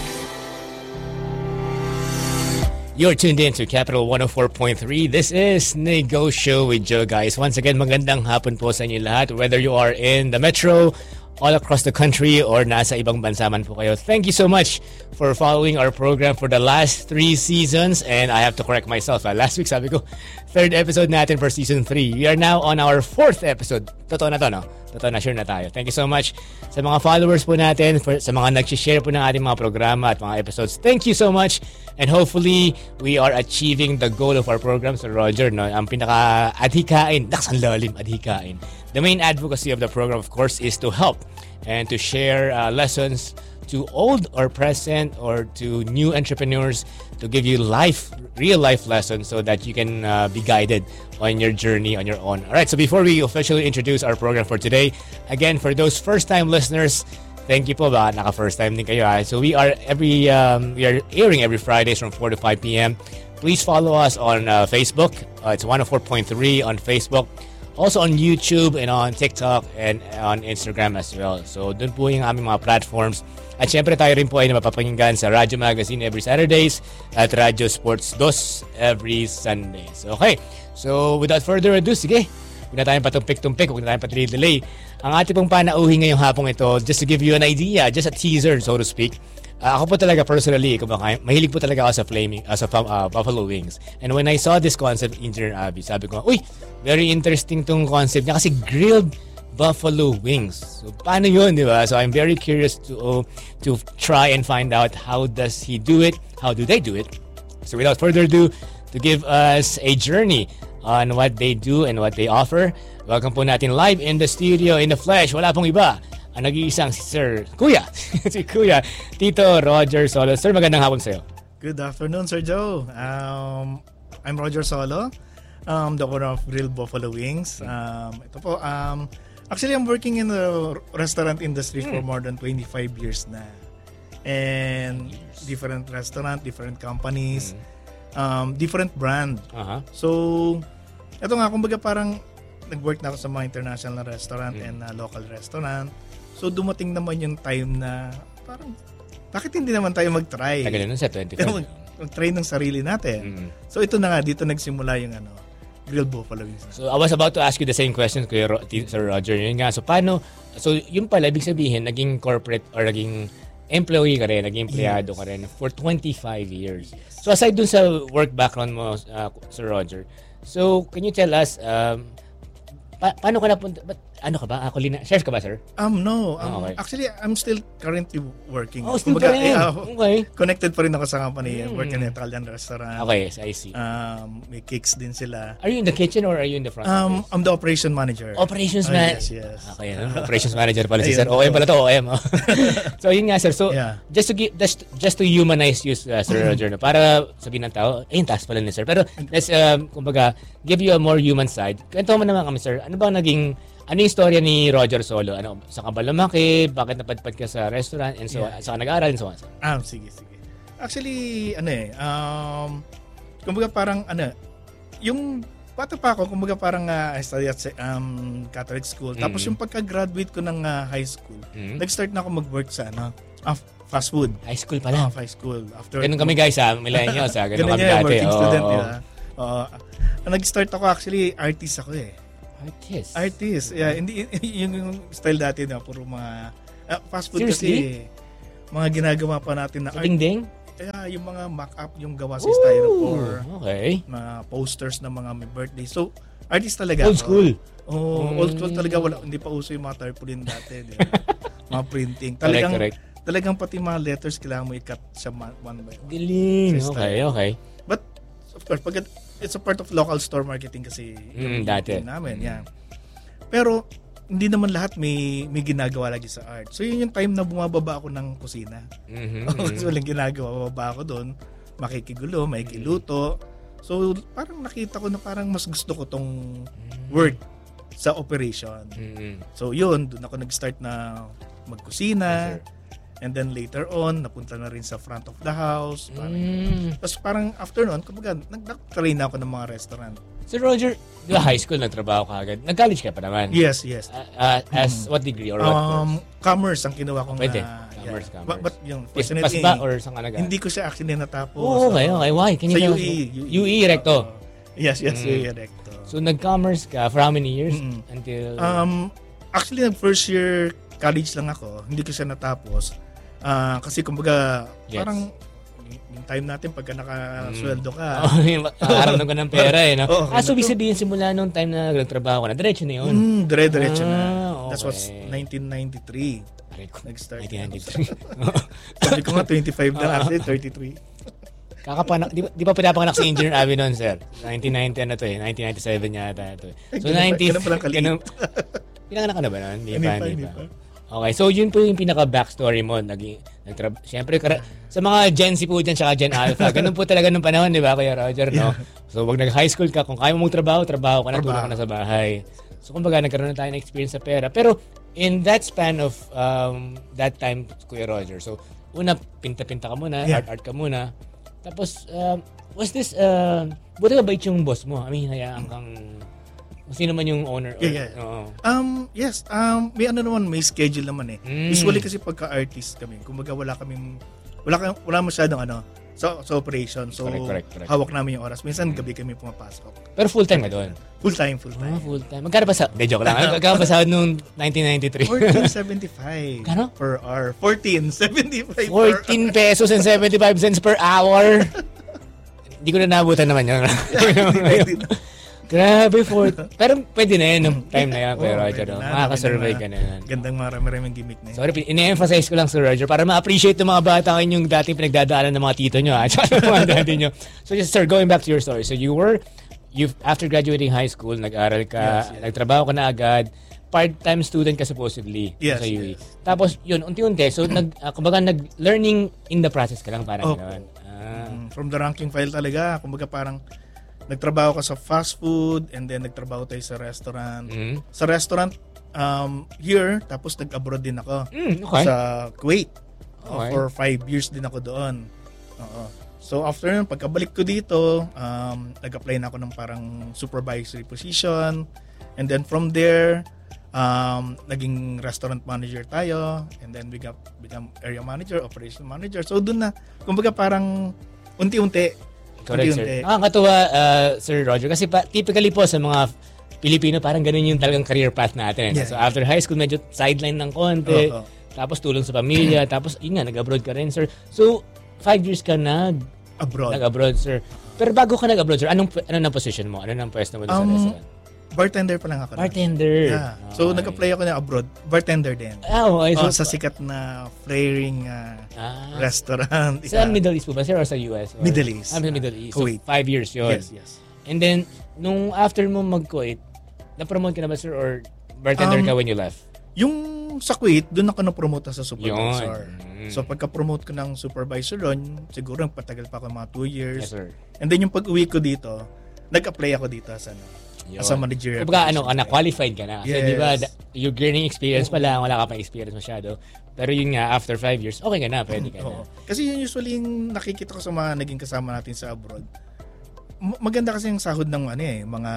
You're tuned in to Capital one oh four point three. This is Negosyo with Joe, guys. Once again, magandang hapon po sa inyo lahat. Whether you are in the metro, all across the country, or nasa ibang bansa man po kayo. Thank you so much for following our program for the last three seasons. And I have to correct myself. Uh, last week, sabi ko, third episode natin for season three. We are now on our fourth episode. Totoo na to, no? Totoo na, sure na tayo. Thank you so much sa mga followers po natin, for, sa mga nag-share po ng ating mga programa at mga episodes. Thank you so much. And hopefully, we are achieving the goal of our program. So Roger, no, ang pinaka-adhikain, naksan lalim, adhikain. The main advocacy of the program, of course, is to help and to share uh, lessons to old or present or to new entrepreneurs, to give you life, real life lessons so that you can uh, be guided on your journey on your own. All right, so before we officially introduce our program for today, again, for those first-time listeners, thank you po ba? Naka-first time din kayo. Ha? So we are every um, we are airing every Fridays from four to five p.m. Please follow us on uh, Facebook. Uh, it's one oh four point three on Facebook. Also on YouTube and on TikTok and on Instagram as well. So doon po yung aming mga platforms. At syempre tayo rin po ay mapapakinggan sa Radyo Magazine every Saturdays at Radyo Sports two every Sundays. Okay, so without further ado, sige, huwag na tayong patumpik-tumpik, huwag na tayong patuloy-delay. Ang ating pong panauhin ngayong hapong ito, just to give you an idea, just a teaser, so to speak. Uh, ako po talaga personally, kumakain, mahilig po talaga ako sa flaming, uh, sa uh, buffalo wings. And when I saw this concept in Engineer Abby, sabi ko, uy, very interesting tong concept niya kasi grilled buffalo wings. So paano yun, di ba? So I'm very curious to uh, to try and find out how does he do it, how do they do it. So without further ado, to give us a journey on what they do and what they offer, welcome po natin live in the studio, in the flesh, wala pong iba, ang nag-iisang si Sir Kuya, si Kuya Tito Roger Solo. Sir, magandang hapon sa'yo. Good afternoon, Sir Joe. Um, I'm Roger Solo, um, the owner of Grilled Buffalo Wings. Um, ito po, um, actually, I'm working in the restaurant industry for more than twenty-five years na. And different restaurant, different companies, um, different brand. Uh-huh. So, ito nga, kumbaga parang nag-work na ako sa mga international restaurant mm. and uh, local restaurant. So, dumating naman yung time na parang, bakit hindi naman tayo mag-try? Tagal nun sa twenty-five. Mag-try ng sarili natin. Mm. So, ito na nga, dito nagsimula yung ano, grilled buffalo wings. So, I was about to ask you the same question, Kuya Ro- Sir Roger. Yun nga, so paano, so yun pala, ibig sabihin, naging corporate or naging employee ka rin, naging empleyado yes. ka rin for twenty-five years. Yes. So, aside dun sa work background mo, uh, Sir Roger, so, can you tell us, um, pa- paano ka napunta, but ano ka ba? Ako, Lina, chef ka ba, sir? Um, no. Um, okay. Actually, I'm still currently working. Oh, still ka rin. Uh, okay. Connected pa rin ako sa company. Mm. Work in an Italian restaurant. Okay, I see. Um, may cakes din sila. Are you in the kitchen or are you in the front um, office? I'm the operation manager. Operations man. Oh, yes, yes. Okay, operations manager pala si sir. O M pala to, O M. Oh. So, yun nga, sir. So, yeah. just to give, just, just to humanize you, uh, Sir Roger, no? Para sabihin ng tao, eh, taas pala ni sir. Pero, let's, um, kumbaga, give you a more human side. Kwento mo naman kami, sir. Ano ba naging Ano yung storya ni Roger Solo? Ano, saan ka ba lumaki? Bakit napadpad ka sa restaurant? And so, Yeah. saan ka nag-aaral? And so on. Ah, sige, sige. Actually, ano eh, um, kumbaga parang, ano, yung bata pa ako, kumbaga parang uh, I studied at um, Catholic school. Mm. Tapos yung pagka-graduate ko ng uh, high school, Mm. nag-start na ako mag-work sa, ano, ah, fast food. High school Ah, pala. high school. After, Ganun kami guys ha, millennials ha. Ganun, Ganun kami yan, dati. working Oo, student, oo. di ba? Oo. Nag-start ako actually, artist ako eh. Artist. Artist. Yeah, hindi yung, yung style dati na puro mga ah, fast food Seriously? kasi mga ginagawa pa natin na Sa dingding? Kaya yung mga mock-up yung gawa sa styrofoam, Okay. mga posters ng mga may birthday. So, artist talaga Old ako. school. Oh, Mm. old school talaga. Wala, hindi pa uso yung mga tarpaulin dati. Di ba? Mga printing. Talagang, Correct, talagang pati mga letters kailangan mo i-cut sa one by one. Galing. Sa Okay, style. okay. But, of course, pag it's a part of local store marketing kasi Mm, yung dati. team namin. Yeah. Pero, hindi naman lahat may may ginagawa lagi sa art. So, yun yung time na bumababa ako ng kusina. Mhm. So, walang ginagawa. Bababa ako doon. Makikigulo, makikiluto. So, parang nakita ko na parang mas gusto ko tong work sa operation. Mhm. So, yun. Doon ako nag-start na magkusina. And then later on, napunta na rin sa front of the house. Parang, Mm. Tapos parang after nun, kumbaga, nag-try na ako ng mga restaurant. So Roger, di ba high school nagtrabaho ka agad? Nag-college ka pa naman? Yes, yes. Uh, uh, as what degree or what Um, course? commerce ang kinuha kong Pwede. na- Commerce, yeah. commerce. But, but yung Is fortunately, pas ba or saan ka nag- hindi ko siya actually natapos. Oh, okay, okay. Why? Can you sa tell U us? E. U E, recto. Yes, yes, Mm. U E recto. So nag-commerce ka for how many years? Mm. Until... Um, actually, nag first year college lang ako. Hindi ko siya natapos. Ah, kasi kumbaga, Yes. parang yung time natin pagka nakasweldo ka. Oh, yung araw ka ng pera eh. No? Oo, ah, so ganito. ibig sabihin simula nung time na nagtrabaho ka na, diretso na yun? Mm, dire-diretso na. Ah, That was okay. nineteen ninety-three. Aray ko, Nag-start. nineteen ninety-three. Sabi ko nga, twenty-five na actually, thirty-three. Kakapanak, di, ba- di ba pinapanganak si Engineer Abby noon, sir? nineteen ninety ano to eh, nineteen ninety-seven yata ito. eh. So Ganun pa- ninety ganun palang kaliit. ganun- Pinanganak ka na ba noon? Hindi Hindi pa, pa, hindi hindi pa. pa. Okay, so yun po yung pinaka backstory mo. Naging nagtra- Siyempre, kara- sa mga Gen Z po dyan, tsaka Gen Alpha, ganun po talaga nung panahon, di ba, Kuya Roger, no? So, wag nag-high school ka, kung kaya mo magtrabaho, trabaho ka na, tulong ka na sa bahay. So, kumbaga, nagkaroon na tayo ng experience sa pera. Pero, in that span of um, that time, Kuya Roger, so, una, pinta-pinta ka muna, Yeah. art-art ka muna. Tapos, um, was this, uh, buti ba bait yung boss mo? I mean, hayaan kang, kung sino man yung owner. Or, Yeah, yeah. Oo. Um, yes, um, may ano naman, may schedule naman eh. Mm. Usually kasi pagka-artist kami, kumbaga wala kaming, wala, ka- wala masyadong ano, sa, sa operation. So, Correct, correct, correct. hawak namin yung oras. Minsan gabi kami pumapasok. Pero full-time ka doon? Full time, full time. Ah, full time. Magkano ba sa... Hindi, joke lang. Magkano ba sahod nung nineteen ninety-three? fourteen seventy-five Kano? per hour. fourteen seventy-five per fourteen pesos and seventy-five cents per hour. Hindi ko na naabutan naman yun. Grabe, four... Pero pwede na yun nung time na yan, Kuya Oo, Roger. pwede No? na. Makaka-survey ka Gandang na yan. Gandang marami-raming gimmick na yun. Sorry, ini-emphasize ko lang, Sir Roger, para ma-appreciate ng mga bata kayo yung dating pinagdadaanan ng mga tito nyo, at saka ng mga daddy nyo. So, just, sir, going back to your story. So, you were, you after graduating high school, nag-aral ka, Yes, yes. nagtrabaho ka na agad, part-time student ka supposedly Yes, sa U E. yes. Tapos, yun, unti-unti, so, nag, uh, kumbaga, nag-learning in the process ka lang, parang Oh. gano'n. Ah. Mm, From the ranking file talaga, kumbaga parang nagtrabaho ka sa fast food and then nagtrabaho tayo sa restaurant. Mm. Sa restaurant, um, here, tapos nag-abroad din ako Mm, okay. sa Kuwait. Uh, Okay. For five years din ako doon. Oo. So after yun, pagkabalik ko dito, um, nag-apply na ako ng parang supervisory position. And then from there, um, naging restaurant manager tayo. And then we got, become area manager, operation manager. So doon na, kumbaga parang unti-unti. Correct, sir. unti-unti. Nakakatuwa, uh, Sir Roger, kasi pa, typically po sa mga Pilipino, parang ganun yung talagang career path natin. Yeah. So after high school, medyo sideline ng konti, Oo. tapos tulong sa pamilya, tapos yun nga, nag-abroad ka rin, sir. So, five years ka nag, Abroad. nag-abroad, sir. Pero bago ka nag-abroad, sir, anong, ano na position mo? Ano nang pwesto mo doon sa Um, restaurant? Bartender pa lang ako. Bartender. Yeah. So Okay. nag-apply ako na abroad. Bartender din. Ah, okay. So, Oh, sa sikat na flaring uh, Ah. restaurant. sa Yeah. Middle East po ba, sir, or sa U S? Or? Middle East. Ah, sa Middle East. Kuwait. So, five years yun. Yes, yes. And then, nung after mo mag-Kuwait, na-promote ka na ba, sir, or bartender Um, ka when you left? Yung sa Kuwait, doon ako na-promote sa supervisor. Yun. Mm. So pagka-promote ko ng supervisor doon, siguro patagal pa ako mga two years. Yes, sir. And then yung pag-uwi ko dito, nag-apply ako dito sa ano, as a managerial. Kumbaga, ano, na qualified ka na. Kasi Yes. di ba, you're gaining experience pa lang, wala ka pa experience masyado. Pero yun nga, after five years, okay ka na, pwede ka Oo. na. Kasi yun usually yung nakikita ko sa mga naging kasama natin sa abroad. M- maganda kasi yung sahod ng ano eh, mga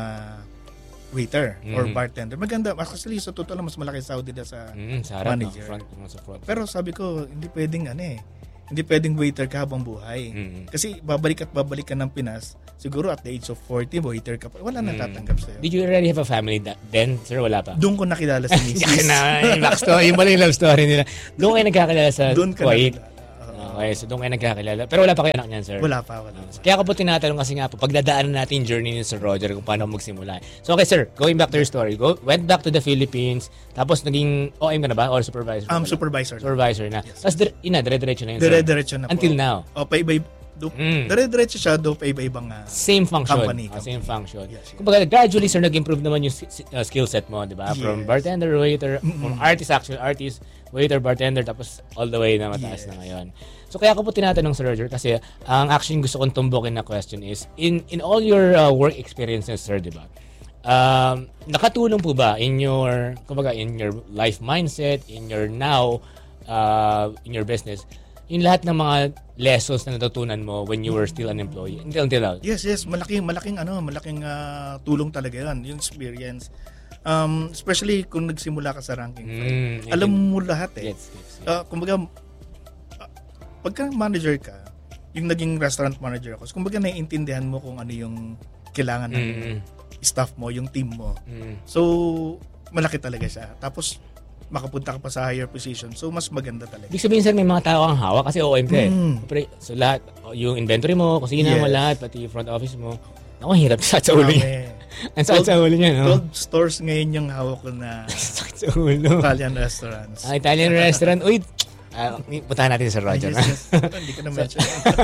waiter or Mhm. bartender. Maganda. Actually, sa totoo lang, mas malaki sahod nila sa Mm, sa harap, no? manager. Front, sa front. Pero sabi ko, hindi pwedeng ano eh. Hindi pwedeng waiter ka habang buhay. Mm. Kasi babalik at babalik ka ng Pinas, siguro at the age of forty, waiter ka pa. Wala nang Mm. tatanggap sa'yo. Did you already have a family da- then, sir? Wala pa? Doon ko nakilala si Yan Missus na, yung backstory, yung pala yung love story nila. Doon kayo nagkakilala sa Doon ka Kuwait. nakilala. Okay, so doon kayo nagkakilala. Pero wala pa kayo anak niyan, sir? Wala pa, wala pa. Kaya ako po tinatanong kasi nga po, pagdadaanan natin yung journey ni Sir Roger kung paano magsimula. So okay, sir, going back to your story. Go, went back to the Philippines, tapos naging O M ka na ba? Or supervisor? Um, ka na? supervisor. Supervisor na. Yes. Tapos, dire- ina, dire-diretso na yun, sir? Dire-diretso na po. Until now? O, pa iba do, Mm. dire-diretso siya do pa iba-ibang ah, Same function. company. Ah, same function. Yes, yes. Kumbaga, gradually, sir, nag-improve naman yung si- si- uh, skill set mo, di ba? From Yes. bartender, waiter, from artist, actual artist, waiter, bartender, tapos all the way na mataas Yes. na ngayon. So, kaya ako po tinatanong, Sir Roger, kasi ang actually gusto kong tumbukin na question is, in in all your uh, work experiences, sir, di ba? Um, nakatulong po ba in your, kumbaga, in your life mindset, in your now, uh, in your business, yung lahat ng mga lessons na natutunan mo when you were still an employee until until now? Yes, yes, malaking malaking ano, malaking ah, tulong talaga 'yan, yung experience. Um, especially kung nagsimula ka sa ranking five. Mm, Alam mo lahat eh. Yes, yes, yes. Ah, kumbaga ah, pagka manager ka, yung naging restaurant manager ako, so kumbaga naiintindihan mo kung ano yung kailangan ng Mm. staff mo, yung team mo. Mm. So, malaki talaga siya. Tapos makapunta ka pa sa higher position. So, mas maganda talaga. Ibig sabihin, sir, may mga tao kang hawak kasi O M ka eh. Mm. Pre- So, lahat, yung inventory mo, kusina mo, Yes. lahat, pati yung front office mo. Ako, hirap sa sa ulo niya. Marami. Ang sakit sa ulo niya, no? twelve stores ngayon yung hawak ko na Sakit sa ulo. Italian restaurants. Ah, Italian restaurant. Uy, ah, puntahan natin si Sir Roger. Yes, yes. Hindi ko na mention.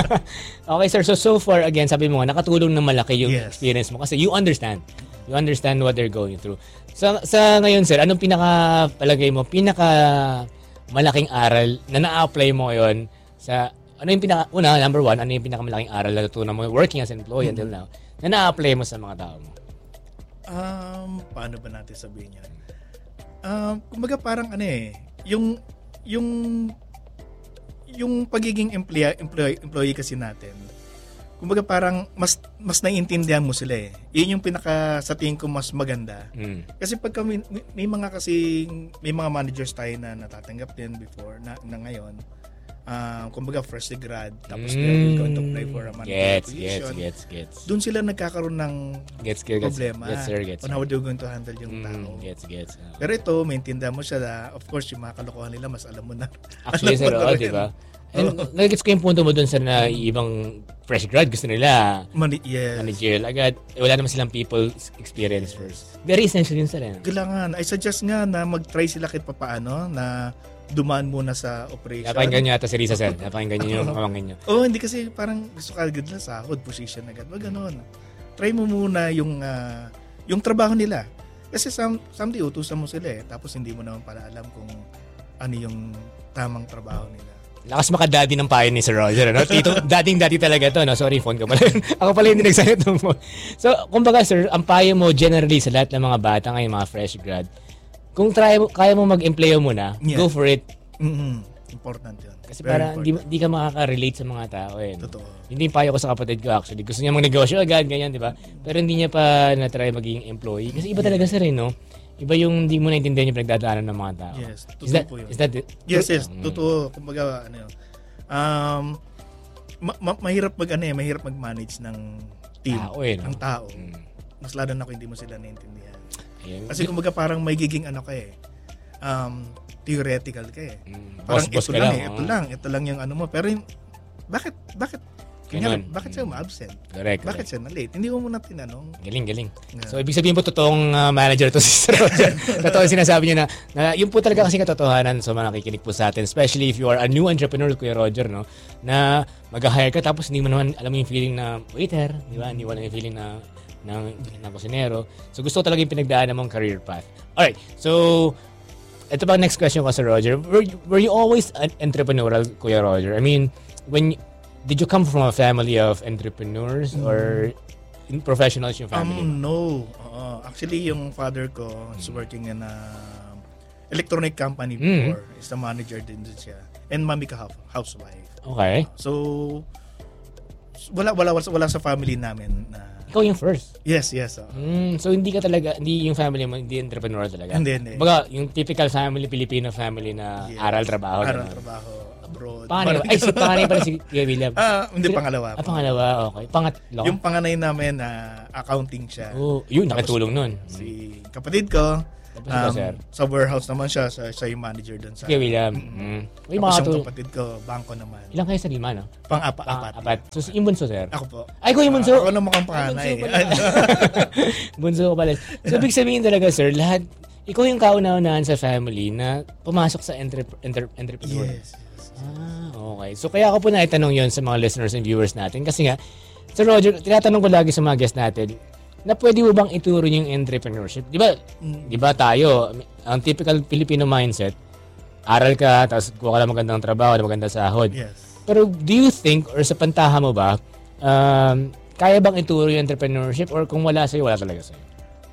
Okay, sir. So, so far, again, sabi mo nga, nakatulong na malaki yung Yes. experience mo kasi you understand. You understand what they're going through. Sa, sa ngayon, sir, anong pinaka, palagay mo, pinaka malaking aral na na-apply mo ngayon sa, ano yung pinaka, una, number one, ano yung pinaka malaking aral na natutunan mo working as an employee until now, na na-apply mo sa mga tao mo? Um, paano ba natin sabihin yan? Um, kumbaga parang ano eh, yung yung yung pagiging employee employee, employee kasi natin. Kumbaga parang mas mas naiintindihan mo sila eh. Yun yung pinaka sa tingin ko mas maganda. Mm. Kasi pag kami, may, may mga kasi may mga managers tayo na natatanggap din before na, na ngayon. Uh, kumbaga fresh grad tapos Mm. they're going to apply for a manager Gets, gets, position. gets, gets. Doon sila nagkakaroon ng Gets, gets, problema gets, sir, gets. on how they're going to handle yung Mm, tao. gets, gets. Ah. Pero ito, maintindihan mo siya na, of course, yung mga kalokohan nila, mas alam mo na. Actually, Alam sir, mo na oh, rin. di ba? And nagigets ko yung punto mo dun sa na ibang fresh grad, gusto nila Mani- yes. managerial agad. Eh, wala naman silang people experience first. Very essential yun, sir. Eh. Kailangan, I suggest nga na mag-try sila kahit papaano na dumaan muna sa operation. Napakinggan niyo ata si Risa, sir. Napakinggan niyo yung kamangin niyo. Oo, oh, hindi kasi parang gusto ka agad na sahod, position agad. Wag ganun. Try mo muna yung ah, yung trabaho nila. Kasi some, someday utusan mo sila eh. Tapos hindi mo naman pala alam kung ano yung tamang trabaho nila. Lakas makadaddy ng payo ni Sir Roger. Ano? Tito, dating-dati talaga to. No? Sorry, phone ko pala. Ako pala hindi nagsalit ng phone. So, kumbaga, sir, ang payo mo generally sa lahat ng mga bata ngayon, mga fresh grad, kung try mo, kaya mo mag-employo muna, Yeah. go for it. Mm-hmm. Important yun. Kasi Very para di, important. di ka makaka-relate sa mga tao. Eh. Totoo. Hindi yung payo ko sa kapatid ko actually. Gusto niya mag-negosyo agad, ganyan, di ba? Pero hindi niya pa na-try maging employee. Kasi iba talaga sir, eh, no? Iba yung hindi mo naintindihan yung pinagdadaanan ng mga tao. Yes, totoo Is that, po yun. is that it? Yes, yes, Mm. totoo. Kumbaga, ano yun. Um, ma- ma- mahirap mag, ano eh, mahirap mag-manage ng team, Tao, eh, no? ng tao. Mm. Mas lalo na kung hindi mo sila naintindihan. Ayun. Kasi kumbaga parang may giging ano ka eh, um, theoretical ka eh. Mm. Parang Boss-boss ito ka lang, lang, eh, ito oo. lang, ito lang yung ano mo. Pero yung, bakit, bakit, Ganun. kanya, bakit siya ma-absent? Correct, Bakit correct. siya na-late? Hindi mo muna tinanong. Galing, galing. Yeah. So, ibig sabihin po, totoong uh, manager to si Sir Roger. Totoo yung sinasabi niya na, na yun po talaga kasi katotohanan sa mga nakikinig po sa atin. Especially if you are a new entrepreneur, Kuya Roger, no? Na mag-hire ka tapos hindi mo naman alam yung feeling na waiter, di ba? Hindi mo alam yung feeling na ng, ng kusinero. So, gusto ko talaga yung pinagdaanan mong career path. Alright, so, ito pa ang next question ko, Sir Roger. Were, you- were you always an entrepreneurial, Kuya Roger? I mean, when did you come from a family of entrepreneurs or in professionals yung family? Um, no. Uh, actually, yung father ko is working in a electronic company before. Mm. Is the manager din din siya. And mami ka housewife. Okay. So, wala, wala, wala, wala sa family namin na... Ikaw yung first? Yes, yes. Uh. Mm, so, hindi ka talaga, hindi yung family mo, hindi entrepreneur talaga? Hindi, hindi. Baga, yung typical family, Filipino family na yes. aral-trabaho. Aral, trabaho, abroad. Panganay, ay, si panganay pala si Kuya William. Ah, hindi, pangalawa. Ah, pangalawa, okay. Pangatlo? Yung panganay namin, uh, accounting siya. Oh, yun, nakatulong nun. Si kapatid ko, Um, sa warehouse naman siya, sa, siya yung manager doon sa... Kuya William. Mm. Uy, tapos yung kapatid ko, bangko naman. Ilang kayo sa lima, no? Pang-apat. Pang-apat. So, yung bunso, sir? Ako po. Ay, ko yung bunso? Uh, ako naman ang panganay. Bunso ko pala. So, ibig sabihin talaga, sir, lahat, ikaw yung kauna-unahan sa family na pumasok sa entre- entre- entrepreneur. Yes, yes. Ah, okay. So, kaya ako po naitanong yon sa mga listeners and viewers natin. Kasi nga, Sir Roger, tinatanong ko lagi sa mga guests natin, na pwede mo bang ituro yung entrepreneurship? Di ba, mm. di ba tayo, ang typical Filipino mindset, aral ka, tapos kuha ka lang magandang trabaho, magandang sahod. Yes. Pero do you think, or sa pantaha mo ba, um, kaya bang ituro yung entrepreneurship, or kung wala sa'yo, wala talaga sa'yo?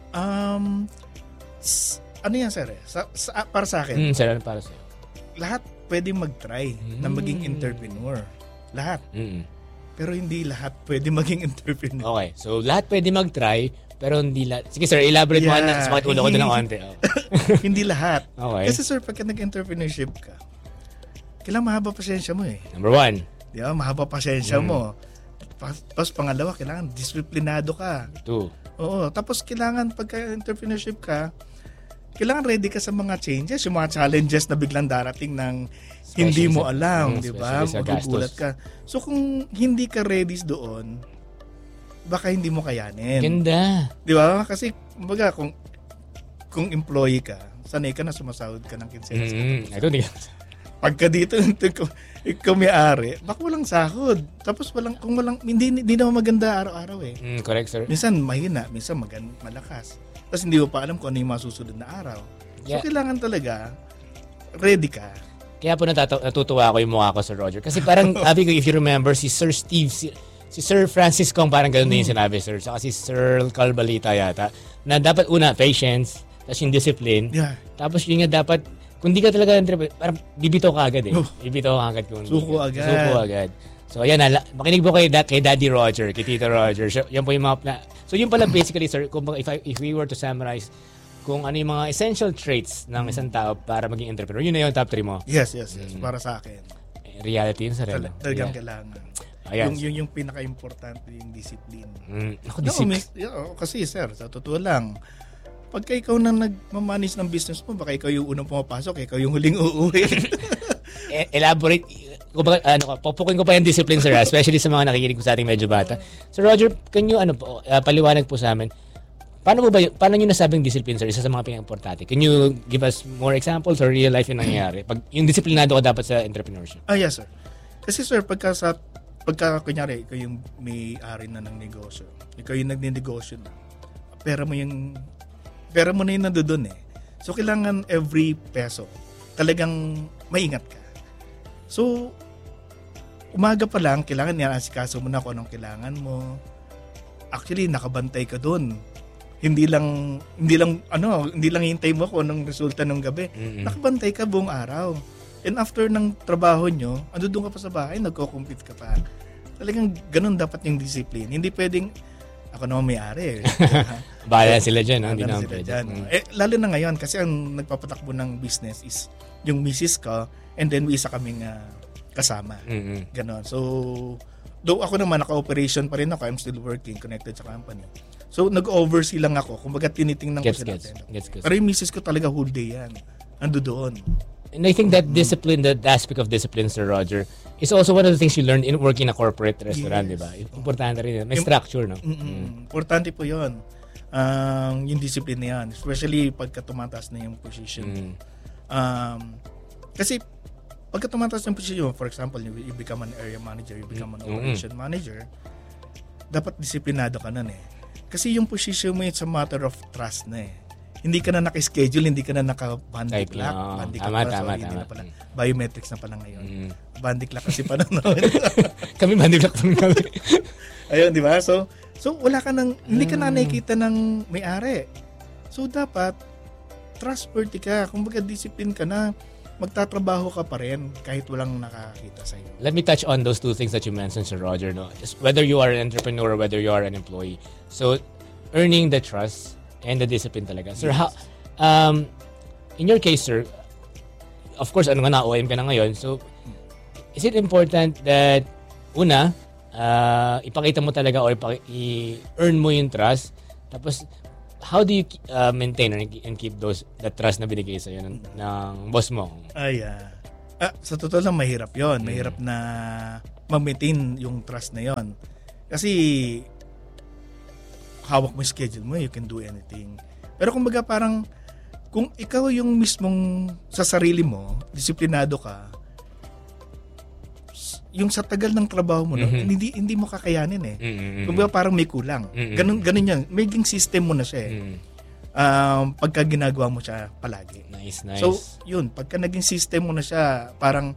Um, s- ano yan, sir? Eh? Sa, sa, para sa akin, mm, sir, ano para sa'yo? Lahat pwede mag-try mm. na maging entrepreneur. Lahat. Mm. Pero hindi lahat pwede maging entrepreneur. Okay. So, lahat pwede mag-try, pero hindi lahat. Sige, sir, elaborate yeah. mo na. Sa bakit ulo ko doon ng konti. Oh. Hindi lahat. Okay. Kasi, sir, pagka nag-entrepreneurship ka, kailangan mahaba pasensya mo eh. Number one. Di ba? Mahaba pasensya mm. mo. Tapos pangalawa, kailangan disiplinado ka. Two. Oo. Tapos kailangan pagka-entrepreneurship ka, kailangan ready ka sa mga changes, yung mga challenges na biglang darating ng hindi mo alam, di ba? Magugulat ka. So kung hindi ka ready doon, baka hindi mo kayanin. Ganda. Di ba? Kasi, baga, kung kung employee ka, sanay ka na sumasahod ka ng kinsenas. Mm-hmm. Ito, di Pagka dito, ikaw, ikaw may-ari, baka walang sahod. Tapos walang, kung walang, hindi, hindi naman maganda araw-araw eh. Mm, correct, sir. Minsan mahina, minsan magan, malakas. Tapos hindi mo pa alam kung ano yung masusunod na araw. So, yeah. Kailangan talaga, ready ka. Kaya po natataw- natutuwa ako yung mukha ko, Sir Roger. Kasi parang, sabi ko, if you remember, si Sir Steve, si, si Sir Francis Kong, parang ganoon din yung sinabi, Sir. Saka si Sir Calbalita yata, na dapat una, patience, tapos yung discipline. Yeah. Tapos yun nga dapat, kung di ka talaga, parang bibitaw ka agad eh. Bibitaw ka agad. Kung Suko agad. Suko agad. So, ayan, na, makinig po kay, da, kay Daddy Roger, kay Tito Roger. So, yan po yung mga, pla- so yun pala basically, sir, kung if, I, if we were to summarize, kung ano yung mga essential traits ng isang tao para maging entrepreneur. Yun na yung top three mo. Yes, yes, yes. Mm. Para sa akin. Reality yun sa relo. Tal- talagang yeah. kailangan. Ayan. Yung, yung, yung pinaka-importante yung discipline. Mm. Ako, no, discipline. Mis- oh, kasi, sir, sa totoo lang, pagka ikaw na nag-manage ng business mo, baka ikaw yung unang pumapasok, ikaw yung huling uuwi. e- elaborate. Kumbaga, ano, pupukin ko pa yung discipline, sir, especially sa mga nakikinig ko sa ating medyo bata. So, Roger, can you, ano po, uh, paliwanag po sa amin, paano mo ba, paano nyo nasabing discipline, sir? Isa sa mga pinaka-importante. Can you give us more examples or real life yung nangyayari? Pag, yung disiplinado ka dapat sa entrepreneurship. Ah, yes, sir. Kasi, sir, pagka sa, pagka, kunyari, ikaw yung may-ari na ng negosyo, ikaw yung nagninegosyo na, pera mo yung, pera mo na yung nandoon eh. So, kailangan every peso, talagang maingat ka. So, umaga pa lang, kailangan niya asikaso mo na kung anong kailangan mo. Actually, nakabantay ka doon. Hindi lang hindi lang ano, hindi lang hintay mo kung anong resulta ng gabi. Mm-hmm. Nakabantay ka buong araw. And after ng trabaho nyo, ando doon ka pa sa bahay, nagko-compete ka pa. Talagang ganun dapat yung discipline. Hindi pwedeng ako naman may-ari. Bahala sila dyan, no? Hindi naman sila dyan. Mm. Eh, lalo na ngayon, kasi ang nagpapatakbo ng business is yung misis ko, and then may isa kaming uh, kasama. Mm-hmm. Ganon. So, though ako naman, naka-operation pa rin ako, I'm still working, connected sa company. So, nag-oversee lang ako. Kumbaga, tinitingnan ko gets, sila. Gets, gets, gets. Pero yung misis ko talaga whole day yan. Ando doon. And I think that discipline, that aspect of discipline, Sir Roger, is also one of the things you learned in working in a corporate restaurant, yes. Di ba? Importante rin. May structure, no? Mm. Importante po yun. Um, yung discipline na yan. Especially pagka tumataas na yung position. Mm. Um, kasi, pagka tumataas yung position, for example, you, you become an area manager, you become an mm-hmm. operation manager, dapat disiplinado ka nun eh. Kasi yung position mo, it's a matter of trust na eh. Hindi ka na naka-schedule, hindi ka na naka-bandic lock. No. Bandic tama, lock tama, so, tama. Na pala. Biometrics na pala ngayon. Mm. Bandic lock kasi pa na noon. Kami bandic lock pa kami. Ayun, di ba? So, So, wala ka nang, hindi ka na nakikita ng may-ari. So, dapat, trustworthy ka. Kumbaga, discipline ka na. Magtatrabaho ka pa rin kahit walang nakakita sa'yo. Let me touch on those two things that you mentioned, Sir Roger. No? Just whether you are an entrepreneur or whether you are an employee. So, earning the trust and the discipline talaga. Sir, how, um, in your case, sir, of course, ano nga na, O M ka na ngayon. So, is it important that, una, uh, ipakita mo talaga or ipaki- i-earn mo yung trust? Tapos, how do you uh, maintain and keep those that trust na binigay sa'yo ng, ng boss mo? Ay, uh, ah, sa totoo lang, mahirap yon. Mahirap na mag-maintain yung trust na yon. Kasi, hawak mo yung schedule mo, you can do anything. Pero kumbaga parang, kung ikaw yung mismong sa sarili mo, disiplinado ka, yung sa tagal ng trabaho mo, no, mm-hmm. hindi hindi mo kakayanin eh. Mm-hmm. Kumbaga parang may kulang. Mm-hmm. Ganun ganun yan. Maging system mo na siya eh. Mm-hmm. Um, pagka ginagawa mo siya palagi. Nice, nice. So, yun, pagka naging system mo na siya, parang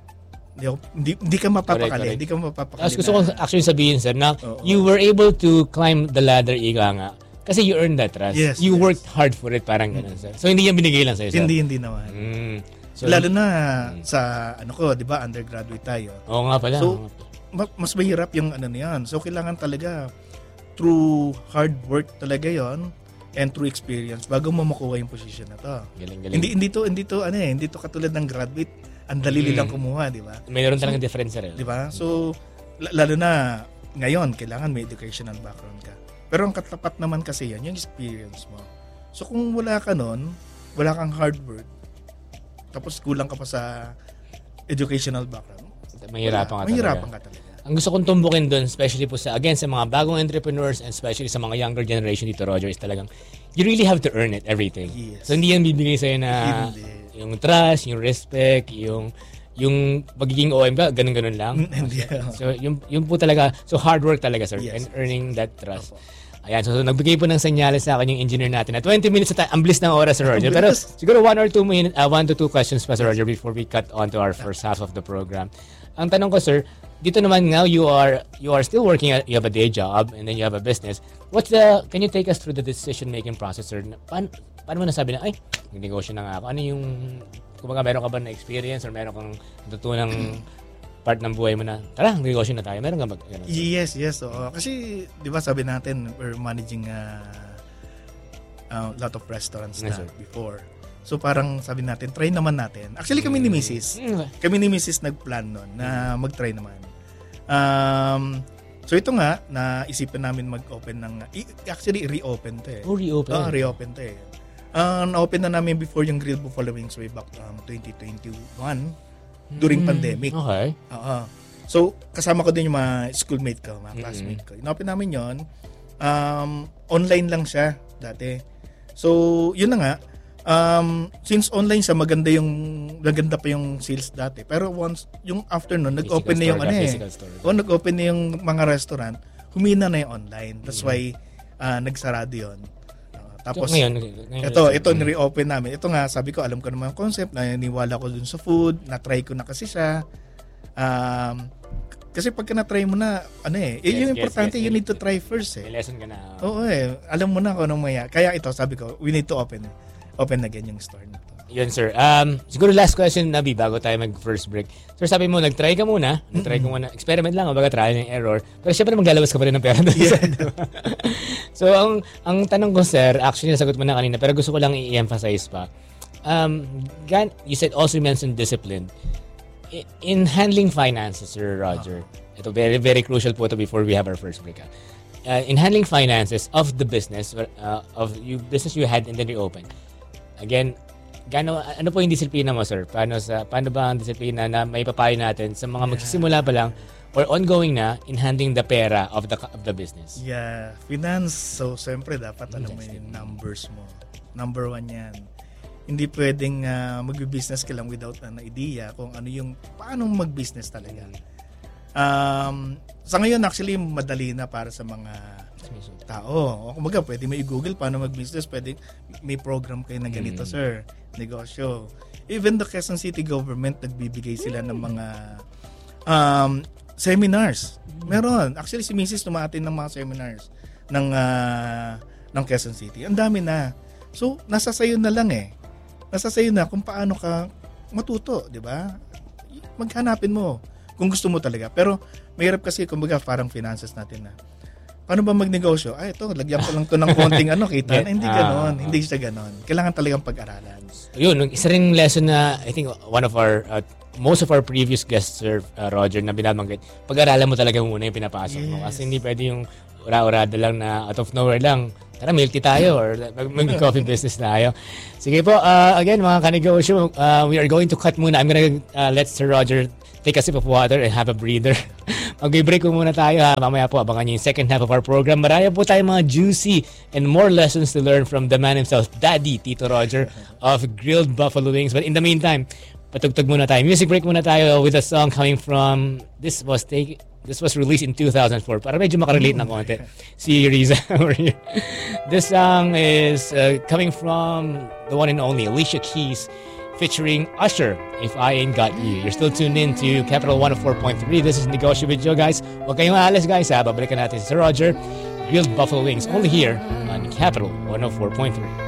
hindi, hindi ka mapapakali. Hindi ka mapapakali. As gusto ko actually sabihin, sir, na oh, you were able to climb the ladder, ika nga. Kasi you earned that trust. Yes, you yes. worked hard for it, parang mm-hmm. ganun, sir. So, hindi yan binigay lang sa'yo, sir? Hindi, hindi naman. Mm. So, lalo na mm. sa, ano ko, di ba, undergraduate tayo. Oo nga pala. So, ma- mas mahirap yung ano na yan. So, kailangan talaga through hard work talaga yon and through experience bago mo makuha yung position na to. Galing, galing. Hindi, hindi to, hindi to, ano eh, hindi to katulad ng graduate. Ang dali lang mm. kumuha, di ba? Mayroon talagang so, difference, sir. Di ba? So, l- lalo na ngayon, kailangan may educational background ka. Pero ang katapat naman kasi yan, yung experience mo. So, kung wala ka nun, wala kang hard work, tapos kulang ka pa sa educational background, mahirapan ka talaga. Mahirapan ka talaga. Ang gusto kong tumbukin doon, especially po sa, again, sa mga bagong entrepreneurs and especially sa mga younger generation dito, Roger, is talagang, you really have to earn it, everything. Yes. So, hindi yan bibigay sa'yo na Hindi. yung trust, yung respect, yung yung pagiging O M ka, ganun-ganun lang. Hindi. So, yung, yung po talaga, so hard work talaga, sir, Yes. and earning that trust. Ayan, so, so nagbigay po ng senyales sa akin yung engineer natin na twenty minutes na tayo, ang bilis ng oras, Sir Roger. Pero siguro one or two minutes, uh, one to two questions pa, Sir Roger, before we cut on to our first half of the program. Ang tanong ko, sir, dito naman now you are you are still working, at, you have a day job, and then you have a business. What's the, can you take us through the decision-making process, sir? Paano, paano mo nasabi na, ay, nag-negosyo na nga ako? Ano yung, kumbaga, meron ka ba na experience or meron kang natutunang part ng buhay mo na, tara, negosyo na tayo. Meron ka ba? Ganun, yes, yes. Oo. Kasi, di ba sabi natin, we're managing a uh, uh, lot of restaurants yes, na sir. before. So, parang sabi natin, try naman natin. Actually, kami ni Missus Mm. Kami ni Missus nagplan nun na mag-try naman. Um, so, ito nga, naisipan namin mag-open ng, actually, re-open to eh. Oh, reopen. Oo, re-open to eh. Uh, na-open na namin before yung Grill Buffalo Wings way back um, twenty twenty-one. During mm, pandemic. Okay. Oo. So, kasama ko din yung mga schoolmate ko, mga classmate ko. Inopen namin yon. Um, online lang siya dati. So, yun na nga. Um, since online siya, maganda yung, maganda pa yung sales dati. Pero once, yung after nun, nag-open na yung ano eh. O, nag-open na yung mga restaurant, humina na yung online. That's mm-hmm. why, uh, nagsarado yun. Tapos, so, ngayon, ngayon, ito, ito, mm. ni-reopen namin. Ito nga, sabi ko, alam ko naman yung concept, naniniwala ko dun sa food, na-try ko na kasi siya. Um, kasi pagka na-try mo na, ano eh, yes, yung importante, yes, yes, you need to try first eh. May lesson ka na. Oo eh, alam mo na kung anong maya. Kaya ito, sabi ko, we need to open, open again yung store na to. Yun, sir. Um, siguro last question, Nabi, bago tayo mag-first break. Sir, sabi mo, nag-try ka muna. Nag-try ka muna. Experiment lang, o baga trial and error. Pero syempre, maglalabas ka pa rin ng pera doon. Yeah. So, ang ang tanong ko, sir, actually, nasagot mo na kanina, pero gusto ko lang i-emphasize pa. Um, you said also mentioned discipline. In handling finances, Sir Roger, ito very, very crucial po ito before we have our first break. Uh, in handling finances of the business, uh, of you business you had and then reopen. Again, Gano, ano po yung disiplina mo, sir? Paano sa paano ba ang disiplina na may papayo natin sa mga magsisimula pa lang or ongoing na in handling the pera of the of the business? Yeah, finance. So, siyempre dapat alam mo yung numbers mo. Number one yan. Hindi pwedeng uh, mag-business ka lang without an idea kung ano yung paano mag-business talaga. Um, sa ngayon, actually, madali na para sa mga tao. O kumbaga, pwede may i-google paano mag-business. Pwede may program kayo na ganito, mm. sir. Negosyo. Even the Quezon City government, nagbibigay sila ng mga um, seminars Meron. Actually, si Missus tumatin ng mga seminars ng uh, ng Quezon City. Ang dami na. So, nasa sayo na lang eh. Nasa sayo na kung paano ka matuto, di ba? Maghanapin mo kung gusto mo talaga. Pero, mahirap kasi, kumbaga, parang finances natin na. Paano ba magnegosyo? Ay, ito, lagyan ko lang to ng konting ano, kita na. Hindi ganon. Uh, hindi siya ganon. Kailangan talagang pag-aralan. Yun, isa ring lesson na, I think, one of our, uh, most of our previous guests, Sir uh, Roger, na binabanggit, pag-aralan mo talaga muna yung pinapasok yes. mo. Kasi hindi pwede yung ura-urada lang na out of nowhere lang. Tara, milk tea tayo or mag-coffee business tayo. Sige po, uh, again, mga kanegosyo, uh, we are going to cut muna. I'm gonna uh, let Sir Roger take a sip of water and have a breather. Mag-break ko muna tayo ha. Mamaya po, abangan nyo yung second half of our program. Marami po tayong mga juicy and more lessons to learn from the man himself, Daddy Tito Roger of Grilled Buffalo Wings. But in the meantime, patugtog muna tayo. Music break muna tayo with a song coming from, this was take, this was released in two thousand four. Para medyo makarelate na konti. Si Riza over here. This song is uh, coming from the one and only Alicia Keys, featuring Usher, If I Ain't Got You. You're still tuned in to Capital one oh four point three. This is Negosyo with Joe, guys. Huwag kayong aalis, guys, ha? Babalikan natin si Sir Roger, Grilled Buffalo Wings, only here on Capital one oh four point three.